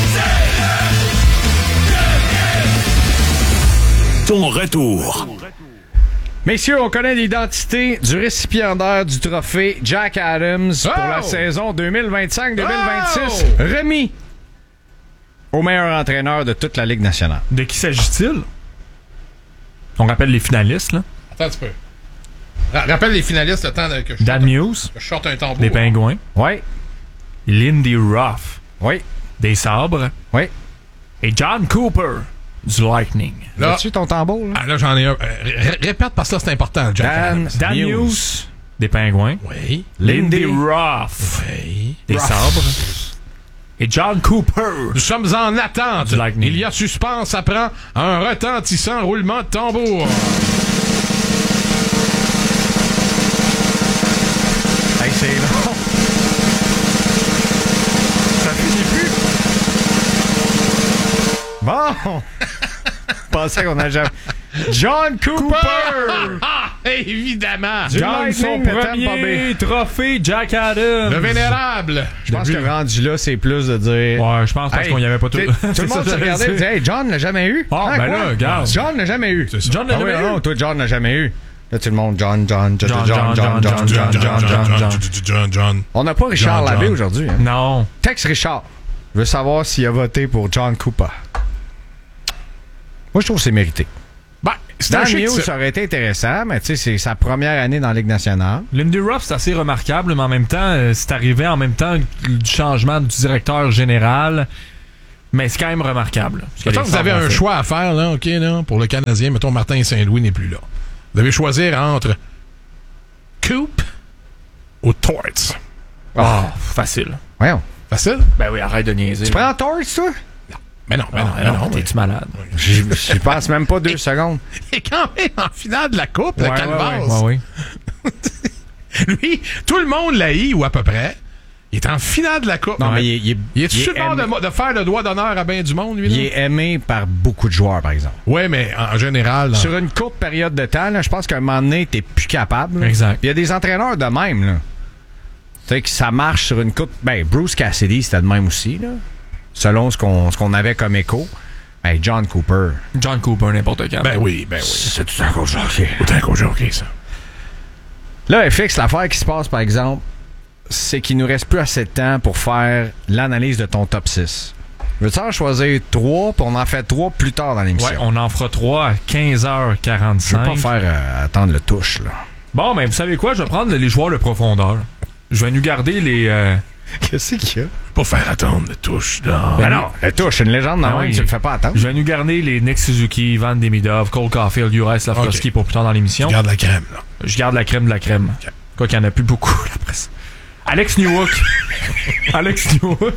Ton retour. Messieurs, on connaît l'identité du récipiendaire du trophée Jack Adams pour Oh! la saison deux mille vingt-cinq deux mille vingt-six, Oh! remis au meilleur entraîneur de toute la Ligue nationale. De qui s'agit-il? On rappelle les finalistes, là. Attends un petit peu. Ra- rappelle les finalistes le temps de- que je Dan sorte- Muse, que je sorte un tambour. des Pingouins. Oui, Lindy Ruff, oui, des Sabres. oui. Et John Cooper, du Lightning. Là, As-tu ton tambour, là? ah, là j'en ai un. Euh, ré- répète parce que là, c'est important, Jack Dan- Adams. Dan Muse. Muse, des Pingouins. Oui. Lindy Lindy Ruff, Oui. des Ruff. Sabres. Et John Cooper. Nous sommes en attente. Du Lightning. Il y a suspense, ça prend un retentissant roulement de tambour. Hey, c'est long. Ça finit plus. Bon. Je pensais qu'on a jamais... John Cooper! Ah, évidemment! Du Gagne son Lightning de Tampa premier Bay. trophée Jack Adams. Le vénérable! Je pense que rendu là, c'est plus de dire... Ouais, je pense parce Hey, qu'on y avait pas tout. t'sais, Tout le monde se regardait et disait, hey, John l'a jamais eu. Ah, ben quoi? là, regarde. John l'a jamais eu. C'est ça. John l'a Ah oui, jamais eu. non, toi, John l'a jamais eu. Là, tout le monde, John, John, John, John, John, John, John, John, John, John, John. John, John. On n'a pas Richard John, Labbé John. aujourd'hui. Hein? Non. Texte Richard. Je veux savoir s'il a voté pour John Cooper. Moi, je trouve que c'est mérité. Ben, c'est Dan un chic, Hughes, ça. ça aurait été intéressant, mais tu sais, c'est sa première année dans la Ligue nationale. Lindy Ruff, c'est assez remarquable, mais en même temps, euh, c'est arrivé en même temps du changement du directeur général. Mais c'est quand même remarquable. Ce que Mettons les que vous avez femmes ont un fait. choix à faire, là, OK, là, pour le Canadien. Mettons, Martin Saint-Louis n'est plus là. Vous devez choisir entre Coop ou Torts. Ah, facile. Voyons. Facile? Ben oui, arrête de niaiser. Tu prends Torres, toi? Mais non, mais non, Ah, mais non, non. t'es-tu malade? J'y j'y pense même pas deux secondes. Il est quand même en finale de la Coupe, le Ouais, ouais, Calvas. ouais, ouais. Lui, tout le monde l'a eu, ou à peu près. Il est en finale de la Coupe. Non, Ouais. mais il, il, Il est-tu il sur le bord aimé, de, de faire le doigt d'honneur à bien du monde, lui, là? il est aimé par beaucoup de joueurs, par exemple. Ouais, mais en, en général... là, Sur une courte période de temps, là, je pense qu'à un moment donné, t'es plus capable. là. Exact. Puis il y a des entraîneurs de même. Là. Tu sais que ça marche sur une courte... Ben, Bruce Cassidy, c'était de même aussi, là, selon ce qu'on, ce qu'on avait comme écho. Hey, John Cooper. John Cooper, n'importe quand. Ben oui, ben oui. C'est tout un coach de hockey. Autant qu'au jockey, ça. Là, F X, l'affaire qui se passe, par exemple, c'est qu'il nous reste plus assez de temps pour faire l'analyse de ton top six. Veux-tu en choisir trois, puis on en fait trois plus tard dans l'émission? Ouais, on en fera trois à quinze heures Je quarante-cinq. veux pas faire euh, attendre le touche, là. Bon, mais vous savez quoi? Je vais prendre les joueurs de profondeur. Je vais nous garder les... euh, Qu'est-ce qu'il y a? Pas faire attendre le touche, là. Ben non, le touche, c'est une légende, Ah non, oui. tu le fais pas attendre. Je vais nous garder les Nick Suzuki, Ivan Demidov, Cole Caulfield, Juraj Slavkovski Ok. pour plus tard dans l'émission. Regarde la crème, là. Je garde la crème de la crème. Ok. Quoi qu'il n'y en a plus beaucoup, la presse. Alex Newhook. Alex Newhook.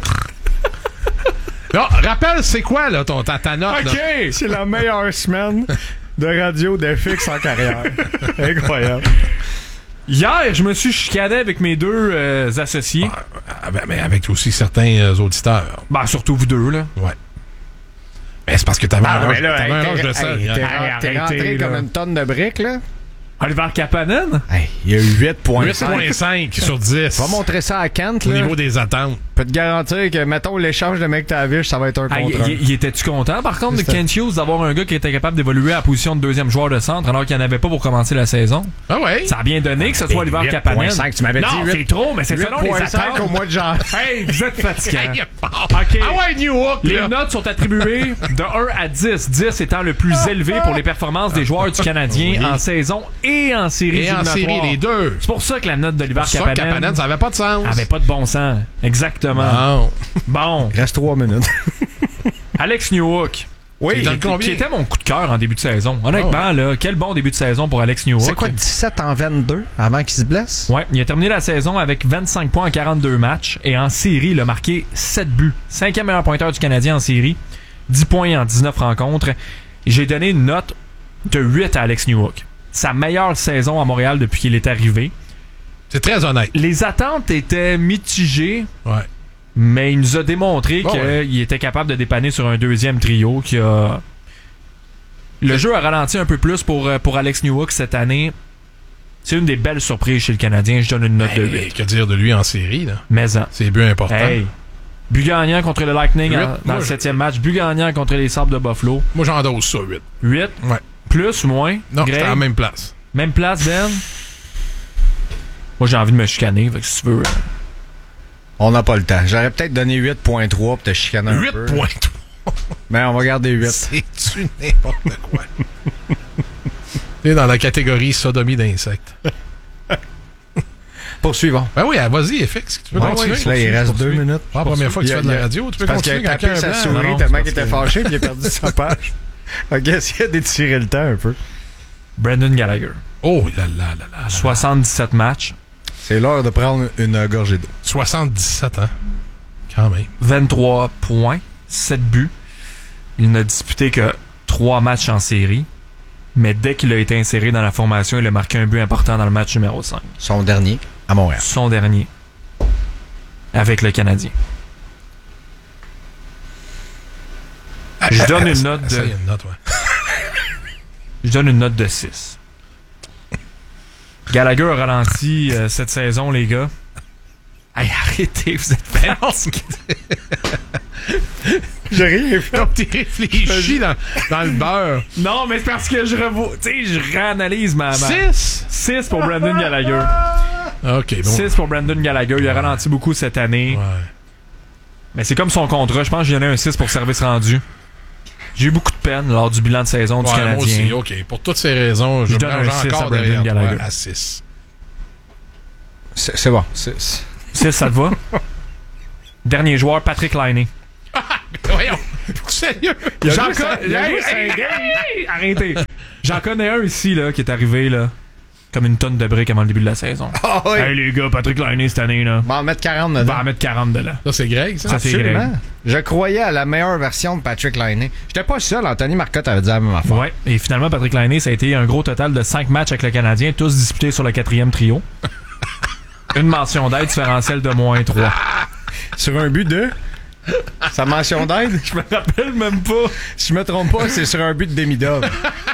Non, rappelle, c'est quoi, là, ton, ta, ta note, là? C'est la meilleure semaine de radio de F X en carrière. Incroyable. Hier, je me suis chicané avec mes deux euh, associés. Ah, ben, mais avec aussi certains euh, auditeurs. Ben, surtout vous deux, là. Ouais. Mais c'est parce que t'avais Ah, un mais rush, là, t'avais hey, un t'es- rush de ça. hey, hein. t'es Hey, ren- t'es arrêtez, rentré là. comme une tonne de briques, là. Oliver Kapanen. Hey, il y a eu huit huit virgule cinq. virgule cinq sur dix. Va montrer ça à Kent, Au là. niveau des attentes. Je peux te garantir que, mettons, l'échange de McTavish, ça va être un Ah, contre il, un. il- il était-tu content, par contre, de C'était- Kent Hughes d'avoir un gars qui était capable d'évoluer à la position de deuxième joueur de centre alors qu'il n'y en avait pas pour commencer la saison? Ah ouais? Ça a bien donné que ce soit Oliver Kapanen. huit virgule cinq, tu m'avais dit Non, huit. c'est trop, mais c'est selon les huit virgule cinq attentes. au mois de janvier. Hey, vous êtes fatigant. Hey, bon. OK. Ah ouais, New York, Les là. notes sont attribuées de un à dix, dix étant le plus élevé pour les performances des joueurs du Canadien Oui. en saison et en série Et en série, éliminatoire. les deux. C'est pour ça que la note d'Oliver Ça, Kapanen Kapanen, ça avait pas de sens. avait pas de bon sens. Exactement. Non. Bon, Il reste trois minutes. Alex Newhook. Oui, Qui, dans le combien? qui était mon coup de cœur en début de saison. Honnêtement, là, quel bon début de saison pour Alex Newhook. C'est quoi, dix-sept en vingt-deux avant qu'il se blesse? Ouais, il a terminé la saison avec vingt-cinq points en quarante-deux matchs et en série, il a marqué sept buts. Cinquième meilleur pointeur du Canadien en série, dix points en dix-neuf rencontres. J'ai donné une note de huit à Alex Newhook. Sa meilleure saison à Montréal depuis qu'il est arrivé. C'est très honnête. Les attentes étaient mitigées, Ouais. mais il nous a démontré Bon, qu'il ouais. était capable de dépanner sur un deuxième trio qui a... Le jeu a ralenti un peu plus pour, euh, pour Alex Newhook cette année. C'est une des belles surprises chez le Canadien. Je donne une note de Hey, huit. que dire de lui en série, là? Mais en. C'est bien important. Hey. But gagnant contre le Lightning Huit. en- dans Moi, le je- septième match. But gagnant contre les Sabres de Buffalo. Moi, j'endosse ça, huit. huit. Ouais. Plus, moins. Non, Greg? c'était à la même place. Même place, Ben. Moi, j'ai envie de me chicaner. Fait que si tu veux. euh, On n'a pas le temps. J'aurais peut-être donné huit virgule trois pour te chicaner un huit peu. points trois. Mais on va garder huit. C'est-tu n'importe quoi? T'es dans la catégorie sodomie d'insectes. Poursuivons. Ben oui, vas-y, F X. Tu peux Ouais, continuer? ouais, là, il reste deux minutes. Pas la première fois que tu Il y a- fais de il y la a- radio. Tu peux Parce qu'il continuer a quand tapé il y a sa un blanc. souris Non, non, tellement c'est qu'il était parce que- fâché puis il a perdu sa page. Ok, essayez d'étirer le temps un peu. Brandon Gallagher. Oh là là là là. soixante-dix-sept matchs. C'est l'heure de prendre une gorgée d'eau. soixante-dix-sept ans. Quand même. vingt-trois points. sept buts. Il n'a disputé que trois matchs en série. Mais dès qu'il a été inséré dans la formation, il a marqué un but important dans le match numéro cinq. Son dernier à Montréal. Son dernier. Avec le Canadien. Je donne une note de... Ça, il y a une note, ouais. Je donne une note de six. Gallagher a ralenti euh, cette saison, les gars. Hey, arrêtez, vous êtes fanatiques. J'ai rien fait. Donc, t'es réfléchi dans, dans le beurre. Non, mais c'est parce que je revois. Tu sais, je réanalyse ma. ma... six? six pour Brandon Gallagher. OK, bon. six pour Brandon Gallagher. Il a ralenti beaucoup cette année. Ouais. Mais c'est comme son contrat. Je pense que j'ai donné un six pour service rendu. J'ai eu beaucoup de peine lors du bilan de saison du Ouais, Canadien. moi aussi, OK. Pour toutes ces raisons, je, Je je donne un range six à encore Brandon derrière toi Gallagher. à six. C'est, c'est bon. C'est, c'est... six, ça te va? Dernier joueur, Patrick Laine. Voyons. Sérieux? J'en joué ça- connais. il a Hey, joué hey, cinq games. hey, arrêtez. J'en connais un ici là, qui est arrivé là, comme une tonne de briques avant le début de la saison. Ah oui. Hey les gars, Patrick Laine cette année là. On va en mettre quarante On dedans. va en mettre quarante dedans. Ça, c'est Greg, ça? Ça, c'est Absolument. Greg. Je croyais à la meilleure version de Patrick Laine. J'étais pas seul. Anthony Marcotte avait dit la même affaire. Ouais. Et finalement, Patrick Laine, ça a été un gros total de cinq matchs avec le Canadien, tous disputés sur le quatrième trio. Une mention d'aide différentielle de moins trois. Sur un but de... Sa mention d'aide? Je me rappelle même pas. Si je me trompe pas, c'est sur un but de Demidov.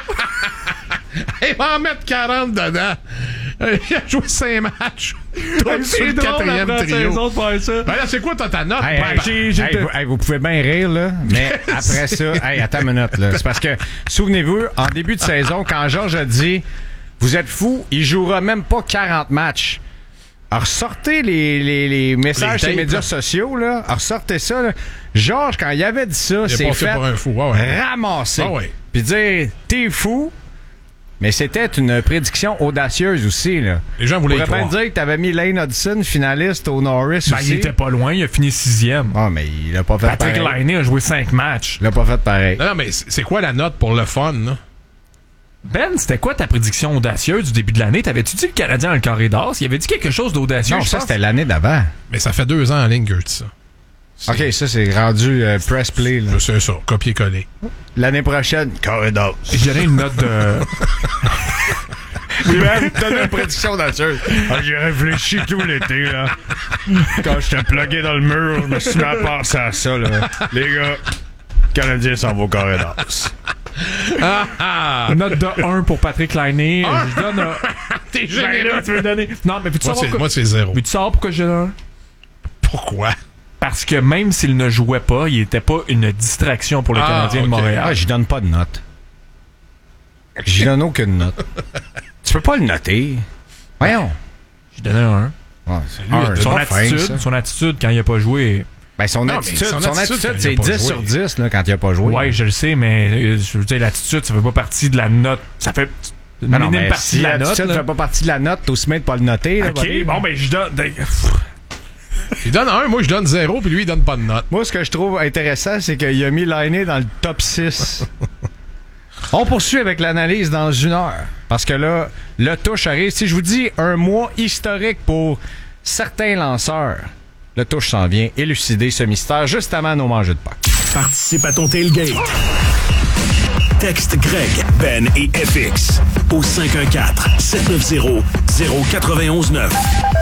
Il va en mettre quarante dedans. Euh, Il a joué cinq matchs. Tout sur le quatrième trio. de faire ça. Ben là, c'est quoi ta, ta note? Hey, Ben, hey, ben, j'ai- j'ai- hey, vous, hey, vous pouvez bien rire, là, mais après ça, hey, attends une minute, là. C'est parce que, souvenez-vous, en début de saison, quand Georges a dit « Vous êtes fous, il jouera même pas quarante matchs », alors, ressortez les, les, les messages Les sur les tapes, médias là. sociaux, là. Alors, ressortez ça, là. Georges, quand il avait dit ça, Il est c'est passé fait pour un fou. Ouais, ouais. ramasser. Ah ouais. Puis dire « T'es fou », mais c'était une prédiction audacieuse aussi, là. Les gens On voulaient y pourrait bien croire. dire que t'avais mis Lane Hudson, finaliste au Norris Ben, aussi. il était pas loin, il a fini sixième. Ah, mais il a pas fait Patrick pareil. Laine a joué cinq matchs. Il a pas fait pareil. Non, non, mais c'est c'est quoi la note pour le fun, là? Ben, c'était quoi ta prédiction audacieuse du début de l'année? T'avais-tu dit le Canadien dans le carré d'as? Il avait dit quelque chose d'audacieux, Non, je ça, pense. c'était l'année d'avant. Mais ça fait deux ans en ligne, Gertz, ça. OK, ça, c'est rendu euh, press play, là. Je sais ça, copier-coller. L'année prochaine, corridor. J'ai donné une note de... Oui, même, donné une prédiction audacieuse. Ah, j'ai réfléchi tout l'été, là. Quand j'étais plugué dans le mur, je me suis mis à penser à ça, là. Les gars, le Canadien s'en va au corridor. Ah, ah! Une note de un pour Patrick Laine. Un? Je donne un... T'es Ben là, généreux! tu veux donner... Non, mais puis tu Moi, savoir c'est, pourquoi... moi, c'est zéro. Puis tu savoir pourquoi je donne un? Pourquoi? Parce que même s'il ne jouait pas, il était pas une distraction pour le Ah, Canadien de ok. Montréal. Ah, j'y donne pas de note. J'y donne aucune note. Tu peux pas le noter. Voyons. J'ai donné un un. Ouais, c'est Lui, il a un, de- Son c'est pas fin, attitude, ça. son attitude quand il a pas joué... Ben, son Non, mais attitude, son son attitude, attitude, quand il a c'est pas dix joué. sur dix, là, quand il a pas joué. Ouais, je le sais, mais euh, je veux dire, l'attitude, ça fait pas partie de la note. Ça fait une Non, non, minime mais partie si de la note. l'attitude là. fait pas partie de la note, t'es aussi bien de pas le noter, là, Ok, buddy. bon, ben, je donne... ben, Il donne un, moi, je donne zéro, puis lui, il donne pas de note. Moi, ce que je trouve intéressant, c'est qu'il a mis Lainé dans le top six. On poursuit avec l'analyse dans une heure. Parce que là, le touche arrive. Si je vous dis un mois historique pour certains lanceurs, le touche s'en vient élucider ce mystère juste avant nos mangeux de Pâques. Participe à ton tailgate. Texte Greg, Ben et F X au cinq un quatre, sept neuf zéro, zéro neuf un neuf.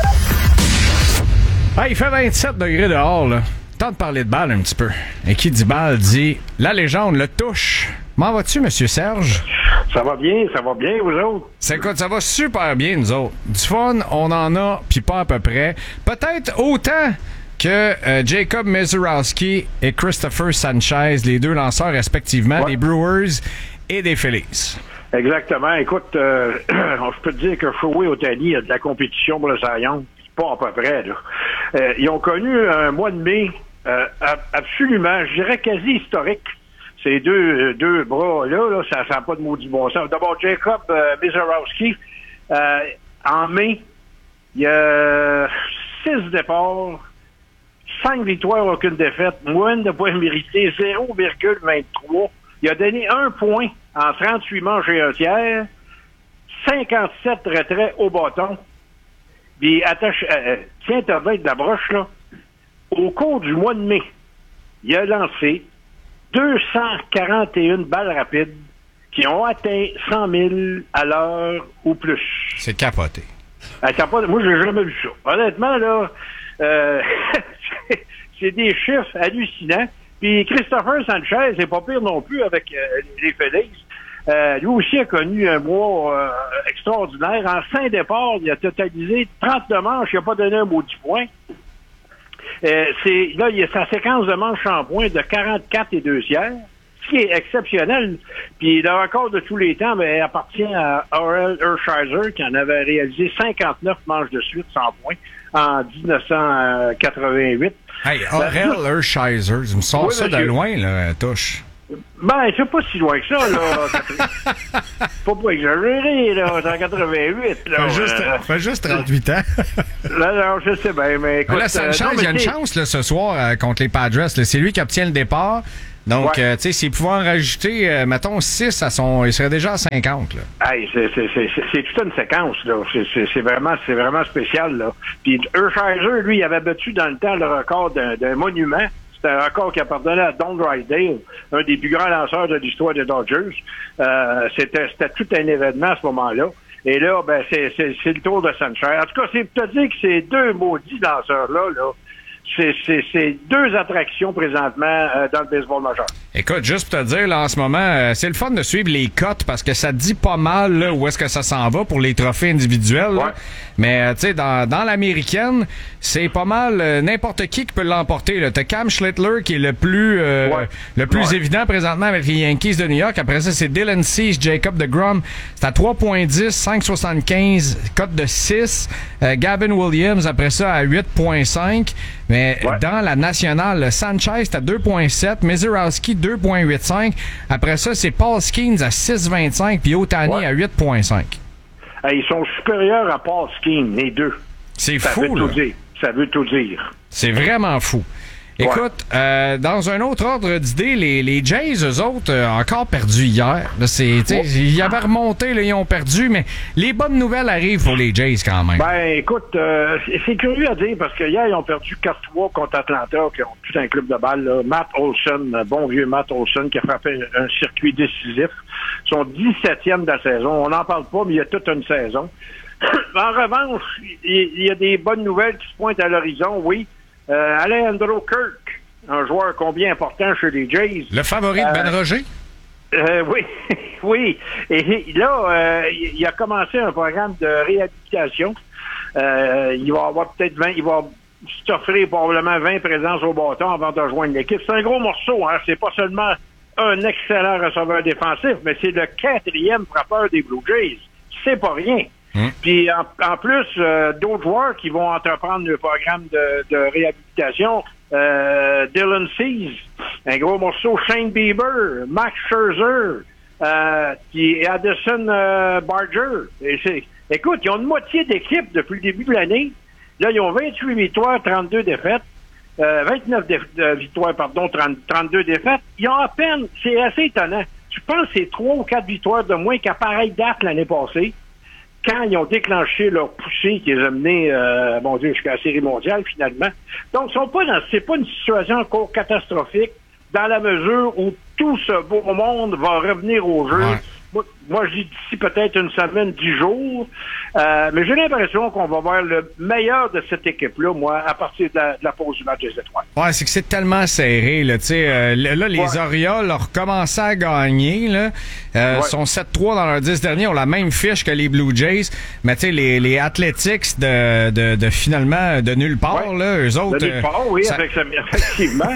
Ah, il fait vingt-sept degrés dehors, là. Temps de parler de balle un petit peu. Et qui dit balle dit la légende, le touche. M'en vas-tu, Monsieur Serge? Ça va bien, ça va bien, vous autres? C'est quoi, ça va super bien, nous autres. Du fun, on en a, puis pas à peu près. Peut-être autant que euh, Jacob Mezurowski et Christopher Sanchez, les deux lanceurs respectivement Ouais. des Brewers et des Phillies. Exactement. Écoute, euh, je peux te dire que Shohei Ohtani a de la compétition pour le Cy Young. Pas à peu près, là. Euh, ils ont connu un mois de mai euh, absolument, je dirais quasi historique. Ces deux, deux bras-là, là, ça n'a pas de maudit bon sens. D'abord, Jacob euh, Mezurowski, euh, en mai, il y a six départs, cinq victoires, aucune défaite, moyenne de points mérités, zéro virgule vingt-trois. Il a donné un point en trente-huit manches et un tiers, cinquante-sept retraits au bâton. Puis, attache, euh, tiens-toi bien de la broche, là. Au cours du mois de mai, il a lancé deux cent quarante et une balles rapides qui ont atteint cent mille à l'heure ou plus. C'est capoté. Ah, ça pas, moi, j'ai jamais vu ça. Honnêtement, là, euh, c'est, c'est des chiffres hallucinants. Puis Christopher Sanchez, c'est pas pire non plus avec euh, les Phillies. Euh, lui aussi a connu un mois euh, extraordinaire. En cinq départs, il a totalisé trente-deux manches, il n'a pas donné un maudit point. Euh, c'est, là, il y a sa séquence de manches en points de quarante-quatre et deux tiers, ce qui est exceptionnel. Puis le record de tous les temps ben, appartient à Orel Hershiser, qui en avait réalisé cinquante-neuf manches de suite sans points en dix-neuf cent quatre-vingt-huit. Hey, Orel Hershiser, tu me sors oui, ça monsieur. de loin, là, touche. Ben, c'est pas si loin que ça, là. Faut pas exagérer, là. C'est en quatre-vingt-huit, là. Fait juste, Euh, fait juste trente-huit ans. là, non, je sais bien, mais écoute... Mais là, Sanchez, euh, non, mais il y a une c'est- chance là, ce soir euh, contre les Padres. là. C'est lui qui obtient le départ. Donc, Ouais. euh, tu sais, s'il pouvait en rajouter, euh, mettons, six à son... Il serait déjà à cinquante, là. Hey, c'est, c'est, c'est, c'est, c'est toute une séquence, là. C'est, c'est, c'est vraiment, c'est vraiment spécial, là. Puis Hershiser, lui, il avait battu dans le temps le record d'un, d'un monument. C'était un record qui appartenait à Don Drysdale, un des plus grands lanceurs de l'histoire des Dodgers. Euh, c'était, c'était tout un événement à ce moment-là. Et là, ben, c'est, c'est, c'est le tour de Sanchez. En tout cas, c'est pour te dire que ces deux maudits lanceurs-là, là, c'est, c'est, c'est deux attractions présentement euh, dans le baseball majeur. Écoute, juste pour te dire, là, en ce moment, euh, c'est le fun de suivre les cotes parce que ça dit pas mal là, où est-ce que ça s'en va pour les trophées individuels. là. Ouais. Mais, euh, tu sais, dans, dans l'américaine, c'est pas mal euh, n'importe qui qui peut l'emporter. Là. T'as Cam Schlittler qui est le plus euh, Ouais. le plus Ouais. évident présentement avec les Yankees de New York. Après ça, c'est Dylan Cease, Jacob deGrom. C'est à trois virgule dix, cinq virgule soixante-quinze, cote de six. Euh, Gavin Williams, après ça, à huit virgule cinq. Mais Ouais. dans la nationale, le Sanchez est à deux virgule sept, Mizorowski deux virgule quatre-vingt-quinze. Après ça, c'est Paul Skeens à six virgule vingt-cinq puis Ohtani Ouais. à huit virgule cinq. Hey, ils sont supérieurs à Paul Skeens, les deux. C'est Ça fou, veut là. tout dire. Ça veut tout dire. C'est vraiment fou. Écoute, euh, dans un autre ordre d'idée, les, les Jays, eux autres, euh, encore perdu hier. Là, c'est, tu sais, ils avaient remonté, là, ils ont perdu, mais les bonnes nouvelles arrivent pour les Jays quand même. Ben, écoute, euh, c'est- c'est curieux à dire parce que hier, ils ont perdu quatre trois contre Atlanta, qui ont tout un club de balle. Là. Matt Olson, un bon vieux Matt Olson, qui a frappé un circuit décisif. Ils sont dix-septième de la saison. On n'en parle pas, mais il y a toute une saison. En revanche, il il y a des bonnes nouvelles qui se pointent à l'horizon, oui. Euh, Alejandro Kirk, un joueur combien important chez les Jays. Le favori de Ben Roger? Euh, oui, oui. Et là, euh, il a commencé un programme de réhabilitation. Euh, il va avoir peut-être vingt, il va s'offrir probablement vingt présences au bâton avant de rejoindre l'équipe. C'est un gros morceau, hein. C'est pas seulement un excellent receveur défensif, mais c'est le quatrième frappeur des Blue Jays. C'est pas rien. Hum. Puis en, en plus, euh, d'autres joueurs qui vont entreprendre le programme de, de réhabilitation. Euh, Dylan Cease, un gros morceau, Shane Bieber, Max Scherzer, euh, qui Addison euh, Barger. Et c'est, écoute, ils ont une moitié d'équipe depuis le début de l'année. Là, ils ont vingt-huit victoires, trente-deux défaites. Euh, vingt-neuf dé- euh, victoires, pardon, trente, trente-deux défaites. Ils ont à peine, c'est assez étonnant. Je pense que c'est trois ou quatre victoires de moins qu'à pareille date l'année passée, quand ils ont déclenché leur poussée qui les a menés, euh, mon Dieu, jusqu'à la Série mondiale, finalement. Donc, ils sont pas dans, c'est pas une situation encore catastrophique, dans la mesure où tout ce beau monde va revenir au jeu. Ouais. Moi, moi, je dis d'ici peut-être une semaine, dix jours. Euh, mais j'ai l'impression qu'on va voir le meilleur de cette équipe-là, moi, à partir de la, de la pause du match des étoiles. Ouais, c'est que c'est tellement serré, là, tu sais. Euh, là, les Ouais. Orioles ont recommencé à gagner, là. Euh, Ouais. sont sept trois dans leurs dix derniers, ont la même fiche que les Blue Jays. Mais tu sais, les, les Athletics de, de, de finalement de nulle part, Ouais. là, eux autres. De nulle part, oui, ça, avec ça, effectivement.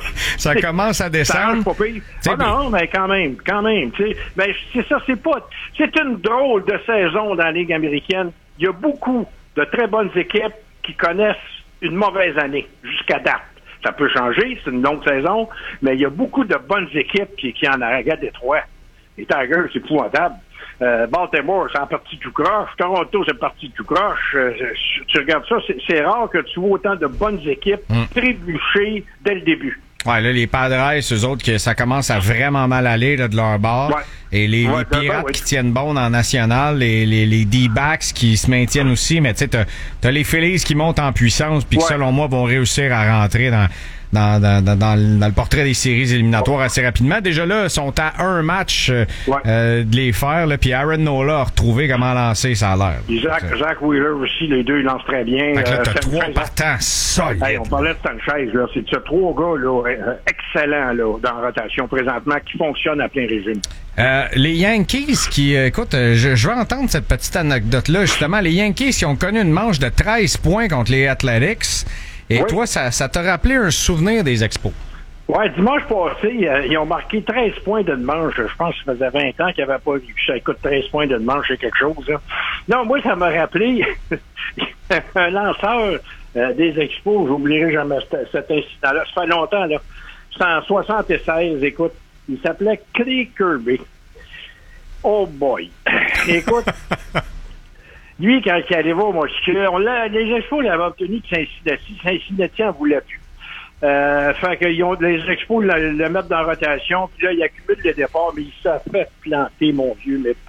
ça commence à Ça descendre. arrange pas pire. T'sais, Ah non, mais quand même, quand même, tu sais. Ben, c'est ça, c'est pas, c'est une drôle de saison dans la Ligue américaine. Il y a beaucoup de très bonnes équipes qui connaissent une mauvaise année jusqu'à date. Ça peut changer, c'est une longue saison, mais il y a beaucoup de bonnes équipes qui, qui en arrêtent Détroit. Les Tigers, c'est épouvantable. Euh, Baltimore, c'est en partie tout croche. Toronto, c'est parti tout croche. Euh, tu regardes ça, c'est, c'est rare que tu vois autant de bonnes équipes Mm. trébucher dès le début. Ouais, là, les Padres, eux autres, que ça commence à vraiment mal aller là, de leur bord. Ouais. Et les, Ouais, les ben, Pirates ben, oui. qui tiennent bon en national, les, les, les D-backs qui se maintiennent aussi. Mais tu sais, t'as, t'as les Phillies qui montent en puissance puis qui, Ouais. selon moi, vont réussir à rentrer dans, dans, dans, dans, dans, le, dans le portrait des séries éliminatoires assez rapidement. Déjà là, ils sont à un match euh, ouais. euh, de les faire. Là, puis Aaron Nola a retrouvé comment lancer, ça a l'air. Zach, Zach Wheeler aussi, les deux, ils lancent très bien. Fait que là, t'as euh, trois partants solides. Hey, on parlait de Sanchez, là. C'est ces trois gars là, euh, excellents là, dans la rotation présentement qui fonctionnent à plein régime. Euh, les Yankees qui, euh, écoute, euh, je, je veux entendre cette petite anecdote-là. Justement, les Yankees qui ont connu une manche de treize points contre les Athletics. Et oui. toi, ça, ça t'a rappelé un souvenir des Expos? Oui, dimanche passé, euh, ils ont marqué treize points d'une manche. Je pense que ça faisait vingt ans qu'il n'y avait pas vu ça. Écoute, treize points d'une manche, c'est quelque chose. Là. Non, moi, ça m'a rappelé un lanceur euh, des Expos. J'oublierai jamais cet, cet incident-là. Ça fait longtemps, là. C'est en soixante-seize, écoute. Il s'appelait Clay Kirby. Oh boy! Écoute, lui, quand il arrivait au monticule, on l'a, les Expos l'avaient obtenu de Cincinnati. Cincinnati en voulait plus. Euh, fait qu'ils ont, les Expos le, le mettent dans la rotation, puis là, il accumule les départs, mais il s'est fait planter, mon vieux, mais